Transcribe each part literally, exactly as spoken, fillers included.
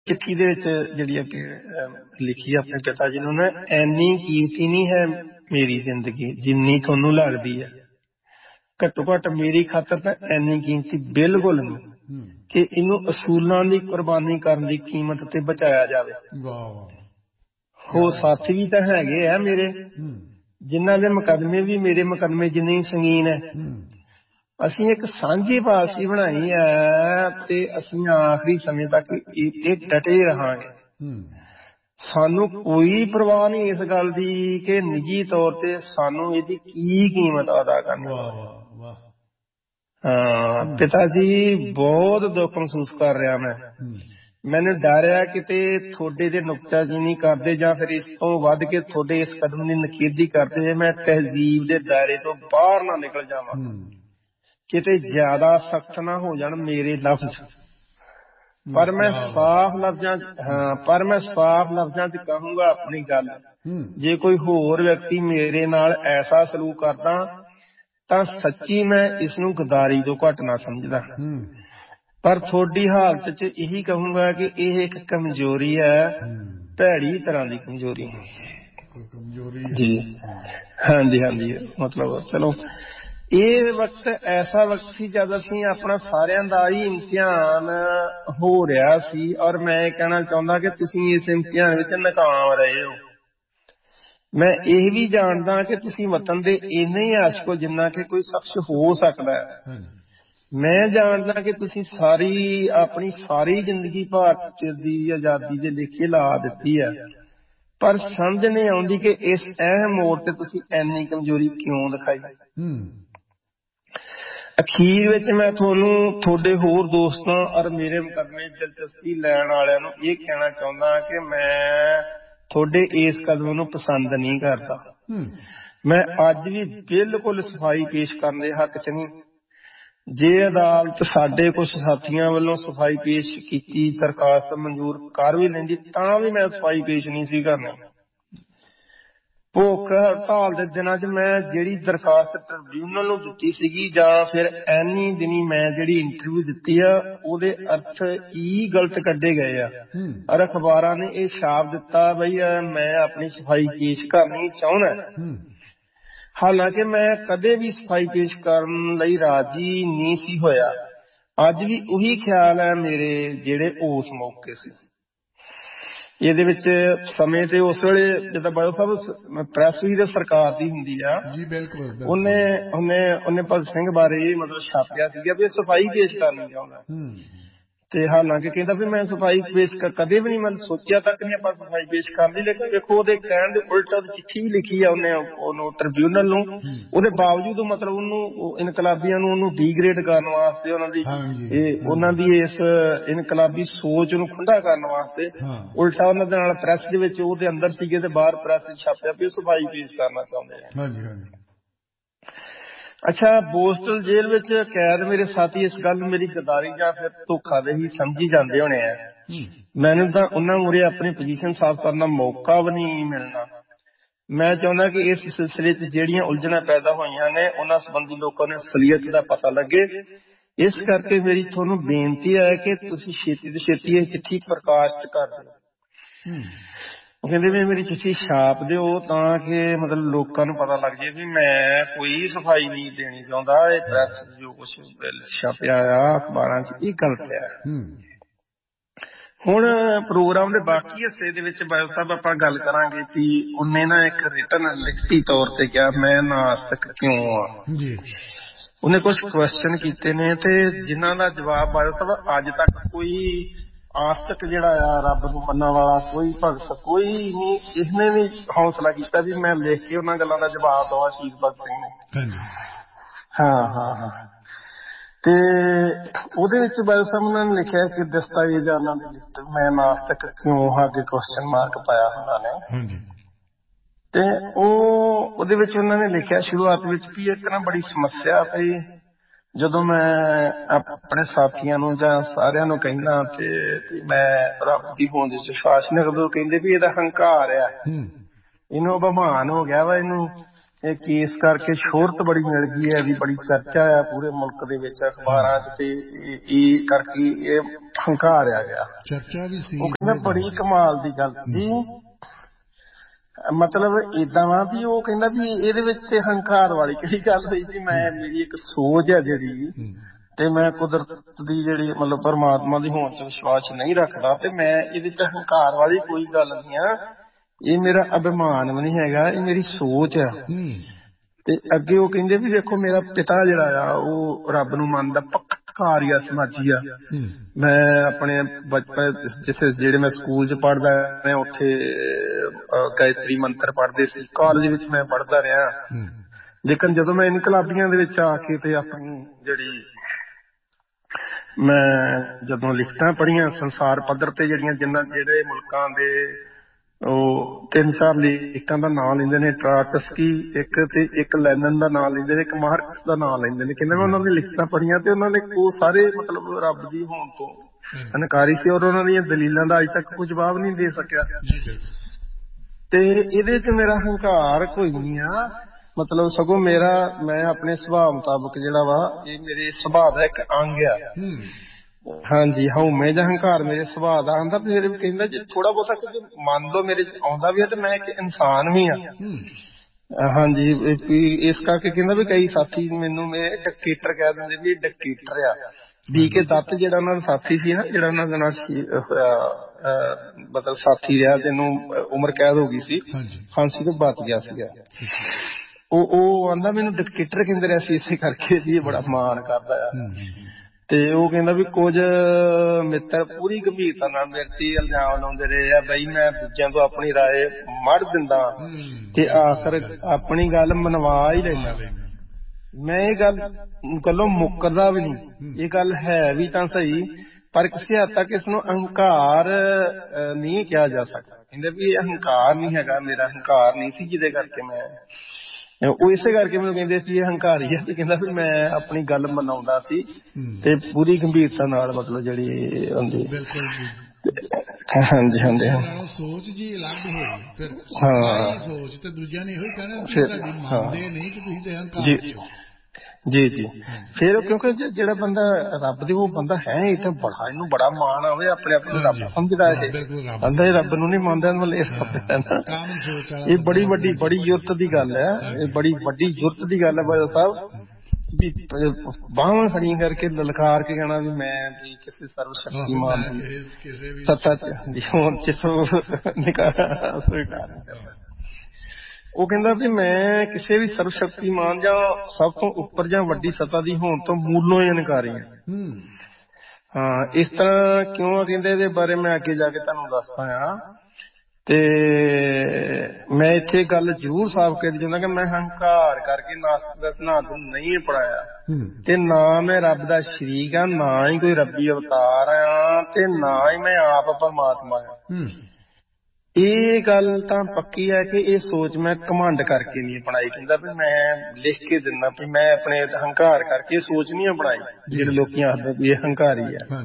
चिट्ठी दे विच जिहड़ी अगे लिखी अपने पिता जी नूं ना, ऐनी कीमती नहीं है मेरी जिंदगी जिन्नी तुहानूं लगदी है। घट्टो घट मेरी खातर तां ऐनी कीमती बिल्कुल नहीं कि इनू असूलां दी कुर्बानी करन दी कीमत ते बचाया जावे। हो साथी भी तां हैगे आ मेरे, जिन्हां दे मुकदमे भी मेरे मुकदमे जिन्ने ही संगीन है। ਅਸੀਂ ਇੱਕ ਸਾਂਝੀ ਪਾਲਸੀ ਬਣਾਈ ਹੈ ਤੇ ਅਸੀਂ ਆਖਰੀ ਸਮੇਂ ਤੱਕ ਇਹ ਡਟੇ ਰਹਾਂਗੇ। ਸਾਨੂੰ ਕੋਈ ਪਰਵਾਹ ਨਹੀਂ ਇਸ ਗੱਲ ਦੀ ਕਿ ਨਿੱਜੀ ਤੌਰ ਤੇ ਸਾਨੂੰ ਇਹਦੀ ਕੀ ਕੀਮਤ ਅਦਾ ਕਰਨੀ। ਹਾਂ ਪਿਤਾ ਜੀ, ਬਹੁਤ ਦੁੱਖ ਮਹਿਸੂਸ ਕਰ ਰਿਹਾ ਮੈਂ। ਮੈਨੂੰ ਡਰ ਆ ਕਿਤੇ ਤੁਹਾਡੇ ਦੇ ਨੁਕਤਾਚੀਨੀ ਕਰਦੇ ਜਾਂ ਫਿਰ ਇਸ ਤੋਂ ਵੱਧ ਕੇ ਤੁਹਾਡੇ ਇਸ ਕਦਮ ਦੀ ਨਖੇਦੀ ਕਰਦੇ ਜੇ ਮੈਂ ਤਹਿਜ਼ੀਬ ਦੇ ਦਾਇਰੇ ਤੋਂ ਬਾਹਰ ਨਾ ਨਿਕਲ ਜਾਵਾਂ, ਕਿਤੇ ਜ਼ਿਆਦਾ ਸਖਤ ਨਾ ਹੋ ਜਾਣ ਮੇਰੇ ਲਫ਼ਜ਼। ਪਰ ਮੈਂ ਸਾਫ਼ ਲਫ਼ਜ਼ਾਂ ਹਾਂ ਪਰ ਮੈਂ ਸਾਫ਼ ਲਫ਼ਜ਼ਾਂ ਚ ਕਹੂੰਗਾ ਆਪਣੀ ਗੱਲ। ਜੇ ਕੋਈ ਹੋਰ ਵਿਅਕਤੀ ਮੇਰੇ ਨਾਲ ਐਸਾ ਸਲੂਕ ਕਰਦਾ ਤਾਂ ਸੱਚੀ ਮੈਂ ਇਸ ਨੂੰ ਗਦਾਰੀ ਤੋਂ ਘੱਟ ਨਾ ਸਮਝਦਾ। ਪਰ ਤੁਹਾਡੀ ਹਾਲਤ ਚ ਇਹੀ ਕਹੂੰਗਾ ਕਿ ਇਹ ਇੱਕ ਕਮਜ਼ੋਰੀ ਹੈ, ਭੈੜੀ ਤਰ੍ਹਾਂ ਦੀ ਕਮਜ਼ੋਰੀ ਜੀ। ਹਾਂਜੀ ਹਾਂਜੀ, ਮਤਲਬ ਚਲੋ ਇਹ ਵਕਤ ਐਸਾ ਵਕਤ ਸੀ ਜਦ ਅਸੀਂ ਆਪਣਾ ਸਾਰਿਆਂ ਦਾ ਹੀ ਇਮਤਿਹਾਨ ਹੋ ਰਿਹਾ ਸੀ, ਔਰ ਮੈਂ ਇਹ ਕਹਿਣਾ ਚਾਹੁੰਦਾ ਕਿ ਤੁਸੀਂ ਇਸ ਇਮਤਿਹਾਨ ਵਿੱਚ ਨਾਕਾਮ ਰਹੇ ਹੋ। ਮੈਂ ਇਹ ਵੀ ਜਾਣਦਾ ਕਿ ਤੁਸੀਂ ਵਤਨ ਦੇ ਇੰਨੇ ਹੀ ਆਸ਼ਿਕ ਹੋ ਜਿੰਨਾ ਕਿ ਕੋਈ ਸ਼ਖਸ ਹੋ ਸਕਦਾ ਹੈ। ਮੈਂ ਜਾਣਦਾ ਕਿ ਤੁਸੀਂ ਸਾਰੀ ਆਪਣੀ ਸਾਰੀ ਜ਼ਿੰਦਗੀ ਭਾਰਤ ਦੀ ਆਜ਼ਾਦੀ ਦੇ ਲੇਖੇ ਲਾ ਦਿੱਤੀ ਹੈ, ਪਰ ਸਮਝ ਨਹੀਂ ਆਉਂਦੀ ਕਿ ਇਸ ਅਹਿਮ ਮੋੜ ਤੇ ਤੁਸੀਂ ਇੰਨੀ ਕਮਜ਼ੋਰੀ ਕਿਉਂ ਦਿਖਾਈ। ਅਖੀਰ ਵਿੱਚ ਮੈਂ ਤੁਹਾਨੂੰ ਤੁਹਾਡੇ ਹੋਰ ਦੋਸਤਾਂ ਔਰ ਮੇਰੇ ਮੁਕੱਦਮੇ ਦਿਲਚਸਪੀ ਲੈਣ ਵਾਲਿਆਂ ਨੂੰ ਇਹ ਕਹਿਣਾ ਚਾਹੁੰਦਾ ਕਿ ਮੈਂ ਤੁਹਾਡੇ ਇਸ ਕਦਮ ਨੂੰ ਪਸੰਦ ਨਹੀਂ ਕਰਦਾ। ਮੈਂ ਅੱਜ ਵੀ ਬਿਲਕੁਲ ਸਫਾਈ ਪੇਸ਼ ਕਰਨ ਦੇ ਹੱਕ ਚ ਨਹੀਂ। ਜੇ ਅਦਾਲਤ ਸਾਡੇ ਕੁਛ ਸਾਥੀਆਂ ਵੱਲੋਂ ਸਫਾਈ ਪੇਸ਼ ਕੀਤੀ ਦਰਖਾਸਤ ਮਨਜ਼ੂਰ ਕਰ ਵੀ ਲੈਂਦੀ ਤਾਂ ਵੀ ਮੈਂ ਸਫਾਈ ਪੇਸ਼ ਨਹੀਂ ਸੀ ਕਰਨੀ। ਭੁੱਖ ਹੜਤਾਲ ਦੇ ਦਿਨਾਂ ਚ ਮੈਂ ਜਿਹੜੀ ਦਰਖਾਸਤ ਟ੍ਰਿਬਿਊਨਲ ਨੂੰ ਦਿੱਤੀ ਸੀਗੀ ਜਾਂ ਫਿਰ ਐਨੀ ਦਿਨੀ ਮੈਂ ਜਿਹੜੀ ਇੰਟਰਵਿਊ ਦਿੱਤੀ ਆ, ਉਹਦੇ ਅਰਥ ਹੀ ਗਲਤ ਕੱਢੇ ਗਏ ਆ ਔਰ ਅਖਬਾਰਾਂ ਨੇ ਇਹ ਛਾਪ ਦਿੱਤਾ ਬਈ ਮੈਂ ਆਪਣੀ ਸਫਾਈ ਪੇਸ਼ ਕਰਨੀ ਚਾਹੁੰਦਾ। ਹਾਲਾਂਕਿ ਮੈਂ ਕਦੇ ਵੀ ਸਫਾਈ ਪੇਸ਼ ਕਰਨ ਲਈ ਰਾਜੀ ਨਹੀਂ ਸੀ ਹੋਇਆ। ਅੱਜ ਵੀ ਉਹੀ ਖਿਆਲ ਹੈ ਮੇਰੇ ਜਿਹੜੇ ਉਸ ਮੌਕੇ ਸੀ। ਇਹਦੇ ਵਿੱਚ ਸਮੇਂ ਤੇ ਉਸ ਵੇਲੇ ਜਿੱਦਾਂ ਬਾਦਲ ਸਾਹਿਬ ਪ੍ਰੈਸ ਵੀ ਤਾਂ ਸਰਕਾਰ ਦੀ ਹੁੰਦੀ ਆ, ਉਹਨੇ ਉਹਨੇ ਉਹਨੇ ਭਗਤ ਸਿੰਘ ਬਾਰੇ ਮਤਲਬ ਛਾਪਿਆ ਸੀਗਾ ਵੀ ਸਫਾਈ ਪੇਸ਼ ਕਰਨੀ ਚਾਹੁੰਦਾ। ਤੇ ਹਾਲਾਂਕਿ ਕਹਿੰਦਾ ਵੀ ਮੈਂ ਸਫਾਈ ਪੇਸ਼ ਕਦੇ ਵੀ ਨਹੀਂ, ਮੈਂ ਸੋਚਿਆ ਤੱਕ ਨਹੀਂ ਆਪਾਂ ਸਫਾਈ ਪੇਸ਼ ਕਰਨੀ। ਲੇਕਿਨ ਵੇਖੋ ਉਹਦੇ ਕਹਿਣ ਦੇ ਉਲਟ ਉਹਦੀ ਚਿੱਠੀ ਵੀ ਲਿਖੀ ਆ ਉਹਨੇ ਉਹਨੂੰ ਟ੍ਰਿਬਿਊਨਲ ਨੂੰ, ਉਹਦੇ ਬਾਵਜੂਦ ਮਤਲਬ ਉਹਨੂੰ ਇਨਕਲਾਬੀਆਂ ਨੂੰ ਉਹਨੂੰ ਡੀਗ੍ਰੇਡ ਕਰਨ ਵਾਸਤੇ, ਉਹਨਾਂ ਦੀ ਇਹ ਉਹਨਾਂ ਦੀ ਇਸ ਇਨਕਲਾਬੀ ਸੋਚ ਨੂੰ ਖੁੰਡਾ ਕਰਨ ਵਾਸਤੇ ਉਲਟਾ ਉਹਨਾਂ ਦੇ ਨਾਲ ਪ੍ਰੈਸ ਦੇ ਵਿੱਚ ਉਹਦੇ ਅੰਦਰ ਸੀਗੇ ਤੇ ਬਾਹਰ ਪ੍ਰੈਸ ਛਾਪਿਆ ਵੀ ਉਹ ਸਫਾਈ ਪੇਸ਼ ਕਰਨਾ ਚਾਹੁੰਦੇ ਆ। ਅੱਛਾ, ਬੋਸਟਲ ਜੇਲ੍ਹ ਵਿੱਚ ਕੈਦ ਮੇਰੇ ਸਾਥੀ ਇਸ ਗੱਲ ਨੂੰ ਮੇਰੀ ਗਦਾਰੀ ਜਾਂ ਫਿਰ ਧੋਖਾਦਹੀ ਸਮਝੀ ਜਾਂਦੇ ਹੋਣੇ ਆ। ਮੈਨੂੰ ਤਾਂ ਉਹਨਾਂ ਮੂਹਰੇ ਆਪਣੀ ਪੋਜੀਸ਼ਨ ਸਾਫ਼ ਕਰਨ ਦਾ ਮੌਕਾ ਵੀ ਨਹੀਂ ਮਿਲਣਾ। ਮੈਂ ਚਾਹੁੰਦਾ ਕਿ ਇਸ ਸਿਲਸਿਲੇ ਚ ਜਿਹੜੀਆਂ ਉਲਝਣਾਂ ਪੈਦਾ ਹੋਈਆਂ ਨੇ ਉਹਨਾਂ ਸੰਬੰਧੀ ਲੋਕਾਂ ਨੂੰ ਅਸਲੀਅਤ ਦਾ ਪਤਾ ਲੱਗੇ। ਇਸ ਕਰਕੇ ਮੇਰੀ ਤੁਹਾਨੂੰ ਬੇਨਤੀ ਹੈ ਕਿ ਤੁਸੀਂ ਛੇਤੀ ਤੋਂ ਛੇਤੀ ਇਹ ਚਿੱਠੀ ਪ੍ਰਕਾਸ਼ਿਤ ਕਰ ਦਿਓ। ਉਹ ਕਹਿੰਦੇ ਵੀ ਮੇਰੀ ਚਿੱਠੀ ਛਾਪ ਦਿਓ ਤਾਂ ਕਿ ਮਤਲਬ ਲੋਕਾਂ ਨੂੰ ਪਤਾ ਲੱਗ ਜਾਏ ਵੀ ਮੈਂ ਕੋਈ ਸਫਾਈ ਨਹੀਂ ਦੇਣੀ ਚਾਹੁੰਦਾ। ਇਹ ਪ੍ਰੈਸ ਜੋ ਕੁਛ ਛਾਪਿਆ ਆ ਅਖਬਾਰਾਂ ਚ ਇਹ ਗਲਤ ਆ। ਹੁਣ ਪ੍ਰੋਗਰਾਮ ਦੇ ਬਾਕੀ ਹਿੱਸੇ ਦੇ ਵਿੱਚ ਬਾਦਲ ਸਾਹਿਬ ਆਪਾਂ ਗੱਲ ਕਰਾਂਗੇ ਵੀ ਉਹਨੇ ਨਾ ਇੱਕ ਰਿਟਨ ਲਿਖਤੀ ਤੌਰ ਤੇ ਕਿਹਾ ਮੈਂ ਨਾਸਤਕ ਕਿਉਂ ਆ। ਉਹਨੇ ਕੁਛ ਕੁਐਸਚਨ ਕੀਤੇ ਨੇ ਤੇ ਜਿਨ੍ਹਾਂ ਦਾ ਜਵਾਬ ਬਾਦਲ ਸਾਹਿਬ ਅੱਜ ਤੱਕ ਕੋਈ ਆਸਤਕ ਜਿਹੜਾ ਆ ਰੱਬ ਨੂੰ ਮੰਨਣ ਵਾਲਾ ਕੋਈ ਭਗਤ ਕੋਈ ਨਹੀਂ ਇਸਨੇ ਵੀ ਹੌਸਲਾ ਕੀਤਾ ਵੀ ਮੈਂ ਲਿਖ ਕੇ ਉਹਨਾਂ ਗੱਲਾਂ ਦਾ ਜਵਾਬ ਦਵਾਂ ਸ਼ਹੀਦ ਭਗਤ ਸਿੰਘ ਨੂੰ। ਹਾਂ ਹਾਂ ਹਾਂ ਤੇ ਉਹਦੇ ਵਿੱਚ ਬਾਦਲ ਸਾਹਿਬ ਉਹਨਾਂ ਨੇ ਲਿਖਿਆ ਕਿ ਦਸਤਾਵੇਜ਼ਾਂ ਦੇ ਮੈਂ ਨਾਸਤਕ ਕਿਉਂ ਹਾਂ ਅੱਗੇ ਕੁਐਸਚਨ ਮਾਰਕ ਪਾਇਆ ਉਹਨਾਂ ਨੇ। ਤੇ ਉਹ ਉਹਦੇ ਵਿੱਚ ਉਹਨਾਂ ਨੇ ਲਿਖਿਆ ਸ਼ੁਰੂਆਤ ਵਿੱਚ ਵੀ ਇੱਕ ਨਾ ਬੜੀ ਸਮੱਸਿਆ ਪਈ ਜਦੋਂ ਮੈਂ ਆਪਣੇ ਸਾਥੀਆਂ ਨੂੰ ਜਾਂ ਸਾਰਿਆਂ ਨੂੰ ਕਹਿੰਦਾ ਤੇ ਮੈਂ ਰੱਬ ਦੀ ਹੋਂਦ ਵਿੱਚ ਵਿਸ਼ਵਾਸ ਨਹੀਂ ਰੱਖਦਾ, ਕਹਿੰਦੇ ਵੀ ਇਹਦਾ ਹੰਕਾਰ ਆ, ਇਹਨੂੰ ਅਭਿਮਾਨ ਹੋ ਗਿਆ ਵਾ, ਇਹਨੂੰ ਇਹ ਕੇਸ ਕਰਕੇ ਸ਼ੋਹਰਤ ਬੜੀ ਮਿਲ ਗਈ ਹੈ, ਇਹਦੀ ਬੜੀ ਚਰਚਾ ਹੈ ਪੂਰੇ ਮੁਲਕ ਦੇ ਵਿੱਚ ਅਖਬਾਰਾਂ ਚ, ਤੇ ਇਹ ਕਰਕੇ ਇਹ ਹੰਕਾਰਿਆ ਗਿਆ। ਚਰਚਾ ਵੀ ਸੀ। ਉਹ ਕਹਿੰਦਾ ਬੜੀ ਕਮਾਲ ਦੀ ਗੱਲ ਜੀ, ਮਤਲਬ ਏਦਾਂ ਵਾ ਵੀ ਉਹ ਕਹਿੰਦਾ ਵੀ ਇਹਦੇ ਵਿੱਚ ਤੇ ਹੰਕਾਰ ਵਾਲੀ ਕਿਹੜੀ ਗੱਲ ਹੋਈ ਜੀ, ਮੈਂ ਮੇਰੀ ਇੱਕ ਸੋਚ ਹੈ ਜਿਹੜੀ, ਤੇ ਮੈਂ ਕੁਦਰਤ ਦੀ ਜਿਹੜੀ ਮਤਲਬ ਪਰਮਾਤਮਾ ਦੀ ਹੋਂਦ ਚ ਵਿਸ਼ਵਾਸ ਨਹੀਂ ਰੱਖਦਾ, ਤੇ ਮੈਂ ਇਹਦੇ ਚ ਹੰਕਾਰ ਵਾਲੀ ਕੋਈ ਗੱਲ ਨਹੀਂ ਆ, ਇਹ ਮੇਰਾ ਅਭਿਮਾਨ ਵੀ ਨਹੀਂ ਹੈਗਾ, ਇਹ ਮੇਰੀ ਸੋਚ ਆ। ਤੇ ਅੱਗੇ ਉਹ ਕਹਿੰਦੇ ਵੀ ਵੇਖੋ ਮੇਰਾ ਪਿਤਾ ਜਿਹੜਾ ਆ ਉਹ ਰੱਬ ਨੂੰ ਮੰਨਦਾ, ਪੱਕਾ ਆਰੀਆ ਸਮਾਜੀ ਆ। ਮੈਂ ਆਪਣੇ ਬਚਪਨ ਜਿੱਥੇ ਜਿਹੜੇ ਮੈਂ ਸਕੂਲ ਚ ਪੜ੍ਹਦਾ ਮੈਂ ਉੱਥੇ ਗਾਇਤਰੀ ਮੰਤਰ ਪੜ੍ਹਦੇ ਸੀ, ਕਾਲਜ ਵਿੱਚ ਮੈਂ ਪੜ੍ਹਦਾ ਰਿਹਾ, ਲੇਕਿਨ ਜਦੋਂ ਮੈਂ ਇਨਕਲਾਬੀਆਂ ਦੇ ਵਿੱਚ ਆ ਕੇ ਤੇ ਆਪਣੀ ਜਿਹੜੀ ਮੈਂ ਜਦੋਂ ਲਿਖਤਾਂ ਪੜ੍ਹੀਆਂ ਸੰਸਾਰ ਪੱਧਰ ਤੇ ਜਿਹੜੀਆਂ ਜਿੰਨਾ ਜਿਹੜੇ ਮੁਲਕਾਂ ਦੇ ਉਹ ਤਿੰਨ ਚਾਰ ਲਿਖਤਾਂ ਦਾ ਨਾਂ ਲੈਂਦੇ ਨੇ, ਟਰਾਟਸਕੀ ਇੱਕ ਤੇ ਇੱਕ ਲੈਨਨ ਦਾ ਨਾਂ ਲੈਂਦੇ ਨੇ, ਇੱਕ ਮਾਰਕਸ ਦਾ ਨਾਂ ਲੈਂਦੇ ਨੇ, ਕਹਿੰਦੇ ਮੈਂ ਉਹਨਾਂ ਦੀਆਂ ਲਿਖਤਾਂ ਪੜ੍ਹੀਆਂ ਤੇ ਉਹਨਾਂ ਨੇ ਉਹ ਸਾਰੇ ਮਤਲਬ ਰੱਬ ਦੀ ਹੋਣ ਤੋਂ ਇਨਕਾਰੀ ਸੀ, ਔਰ ਉਹਨਾਂ ਦੀਆਂ ਦਲੀਲਾਂ ਦਾ ਅੱਜ ਤੱਕ ਕੋਈ ਜਵਾਬ ਨਹੀਂ ਦੇ ਸਕਿਆ। ਤੇ ਇਹਦੇ ਚ ਮੇਰਾ ਹੰਕਾਰ ਕੋਈ ਨਹੀਂ ਆ, ਮਤਲਬ ਸਗੋਂ ਮੇਰਾ ਮੈਂ ਆਪਣੇ ਸੁਭਾਅ ਮੁਤਾਬਕ ਜਿਹੜਾ ਵਾ ਇਹ ਮੇਰੇ ਸੁਭਾਅ ਦਾ ਇੱਕ ਅੰਗ ਆ। ਹਾਂਜੀ, ਹਉਮੈ ਜਾਂ ਹੰਕਾਰ ਮੇਰੇ ਸੁਭਾਅ ਦਾ ਆਂਦਾ। ਫਿਰ ਕਹਿੰਦਾ ਜੇ ਥੋੜਾ ਬਹੁਤਾ ਕੁਝ ਮੰਨ ਲਓ ਮੇਰੇ ਆਉਂਦਾ ਵੀ ਆ ਤੇ ਮੈਂ ਇੱਕ ਇਨਸਾਨ ਵੀ ਆ। ਹਾਂਜੀ, ਇਸ ਕਰਕੇ ਕਹਿੰਦਾ ਵੀ ਕਈ ਸਾਥੀ ਮੈਨੂੰ ਮੇਰੇ ਡਕੇਟਰ ਕਹਿ ਦਿੰਦੇ ਵੀ ਇਹ ਡਕੇਟਰ ਆ। ਬੀ ਕੇ ਦੱਤ ਜਿਹੜਾ ਉਹਨਾਂ ਦਾ ਸਾਥੀ ਸੀ ਨਾ, ਜਿਹੜਾ ਉਹਨਾਂ ਦੇ ਨਾਲ ਮਤਲਬ ਸਾਥੀ ਰਿਹਾ, ਤੈਨੂੰ ਉਮਰ ਕੈਦ ਹੋ ਗਈ ਸੀ, ਫਾਂਸੀ ਤੋਂ ਬਚ ਗਿਆ ਸੀਗਾ, ਉਹ ਉਹ ਆਂਦਾ ਮੈਨੂੰ ਡਿਕਟੇਟਰ ਕਹਿੰਦੇ ਰਿਹਾ ਸੀ ਇਸੇ ਕਰਕੇ ਵੀ ਇਹ ਬੜਾ ਮਾਣ ਕਰਦਾ ਆ। ਤੇ ਉਹ ਕਹਿੰਦਾ ਵੀ ਕੁਝ ਮਿੱਤਰ ਪੂਰੀ ਗੰਭੀਰਤਾ ਨਾਲ ਮੇਰੇ ਤੇ ਇਲਜ਼ਾਮ ਲਾਉਂਦੇ ਰਹੇ ਆ ਬਈ ਮੈਂ ਦੂਜਿਆਂ ਤੋਂ ਆਪਣੀ ਰਾਏ ਮੜ ਦਿੰਦਾ ਤੇ ਆਖਰ ਆਪਣੀ ਗੱਲ ਮਨਵਾ ਹੀ ਲੈਂਦਾ। ਮੈਂ ਇਹ ਗੱਲ ਗੱਲੋਂ ਮੁੱਕਰਦਾ ਵੀ ਨਹੀਂ, ਇਹ ਗੱਲ ਹੈ ਵੀ ਤਾਂ ਸਹੀ, ਪਰ ਕਿਸੇ ਹੱਦ ਤੱਕ ਇਸ ਨੂੰ ਅਹੰਕਾਰ ਨਹੀਂ ਕਿਹਾ ਜਾ ਸਕਦਾ। ਕਹਿੰਦੇ ਵੀ ਇਹ ਅਹੰਕਾਰ ਨਹੀਂ ਹੈਗਾ, ਮੇਰਾ ਹੰਕਾਰ ਨਹੀਂ ਸੀ ਜਿਹਦੇ ਕਰਕੇ ਮੈਂ, ਉਹ ਇਸੇ ਕਰਕੇ ਮੈਨੂੰ ਕਹਿੰਦੇ ਸੀ ਇਹ ਹੰਕਾਰੀ ਹੈ। ਤੇ ਕਹਿੰਦਾ ਵੀ ਮੈਂ ਆਪਣੀ ਗੱਲ ਮਨਾਉਂਦਾ ਸੀ ਤੇ ਪੂਰੀ ਗੰਭੀਰਤਾ ਨਾਲ, ਮਤਲਬ ਜਿਹੜੀ ਹੁੰਦੀ। ਹਾਂਜੀ ਹਾਂਜੀ ਹਾਂ, ਸੋਚ ਜੀ ਅਲੱਗ ਹੋਈ, ਫਿਰ ਹਾਂ ਸੋਚ ਤੇ ਦੂਜਿਆਂ ਨੇ ਇਹੋ ਹੀ ਕਹਿਣਾ ਕਿ ਤੁਹਾਡੀ ਮੰਨਦੇ ਨਹੀਂ ਕਿ ਤੁਸੀਂ ਤੇ ਹੰਕਾਰ। ਜੀ ਜੀ, ਫਿਰ ਕਿਉਂਕਿ ਜਿਹੜਾ ਬੰਦਾ ਰੱਬ ਦੇ ਉਹ ਬੰਦਾ ਹੈ ਇਹ ਤਾਂ ਬੜਾ, ਇਹਨੂੰ ਬੜਾ ਮਾਣ ਆਵੇ, ਆਪਣੇ ਆਪ ਨੂੰ ਰੱਬ ਸਮਝਦਾ ਹੈ, ਬੰਦਾ ਇਹ ਰੱਬ ਨੂੰ ਨਹੀਂ ਮੰਨਦਾ, ਮਤਲਬ ਇਹ ਬੜੀ ਵੱਡੀ ਬੜੀ ਜ਼ਰੂਰਤ ਦੀ ਗੱਲ ਹੈ, ਇਹ ਬੜੀ ਵੱਡੀ ਜ਼ਰੂਰਤ ਦੀ ਗੱਲ ਹੈ ਬਾਦਲ ਸਾਹਿਬ, ਵੀ ਬਾਹਾਂ ਖੜੀਆਂ ਕਰਕੇ ਲਲਕਾਰ ਕੇ ਕਹਿਣਾ ਵੀ ਮੈਂ ਵੀ ਕਿਸੇ ਸਰਵ ਸ਼ਕਤੀਮਾਨ ਦੀ ਸੱਤਾ ਚ ਹੁਣ ਜਿੱਥੋਂ ਨਿਕਾਲ ਸਵੀਕਾਰ ਨਹੀਂ ਕਰਦਾ। ਉਹ ਕਹਿੰਦਾ ਵੀ ਮੈਂ ਕਿਸੇ ਵੀ ਸਰਵ ਸ਼ਕਤੀਮਾਨ ਜਾਂ ਸਭ ਤੋਂ ਉੱਪਰ ਜਾਂ ਵੱਡੀ ਸੱਤਾ ਦੀ ਹੋਣ ਤੋਂ ਮੂਲੋਂ ਹੀ ਇਨਕਾਰੀ ਹਾਂ। ਹਾਂ, ਇਸ ਤਰ੍ਹਾਂ ਕਿਉਂ ਕਹਿੰਦੇ ਇਹਦੇ ਬਾਰੇ ਮੈਂ ਅੱਗੇ ਜਾ ਕੇ ਤੁਹਾਨੂੰ ਦੱਸਦਾ ਆ। ਤੇ ਮੈਂ ਇੱਥੇ ਗੱਲ ਜ਼ਰੂਰ ਸਾਫ਼ ਕਰ ਚਾਹੁੰਦਾ ਕਿ ਮੈਂ ਹੰਕਾਰ ਕਰਕੇ ਨਾਸਤਿਕ ਦਾ ਸਿਧਾਂਤ ਨਹੀਂ ਪੜਾਇਆ, ਤੇ ਨਾ ਮੈਂ ਰੱਬ ਦਾ ਸ਼ਰੀਕ ਆ, ਨਾ ਹੀ ਕੋਈ ਰੱਬੀ ਅਵਤਾਰ ਆ, ਤੇ ਨਾ ਹੀ ਮੈਂ ਆਪ ਪਰਮਾਤਮਾ ਆ। ਇਹ ਗੱਲ ਤਾਂ ਪੱਕੀ ਹੈ ਕਿ ਇਹ ਸੋਚ ਮੈਂ ਘਮੰਡ ਕਰਕੇ ਨਹੀਂ ਅਪਣਾਈ। ਕਹਿੰਦਾ ਵੀ ਮੈਂ ਲਿਖ ਕੇ ਦਿੰਦਾ ਵੀ ਮੈਂ ਆਪਣੇ ਹੰਕਾਰ ਕਰਕੇ ਇਹ ਸੋਚ ਨਹੀਂ ਅਪਣਾਈ, ਜਿਹੜੇ ਲੋਕੀ ਆਖਦੇ ਵੀ ਇਹ ਹੰਕਾਰੀ ਆ।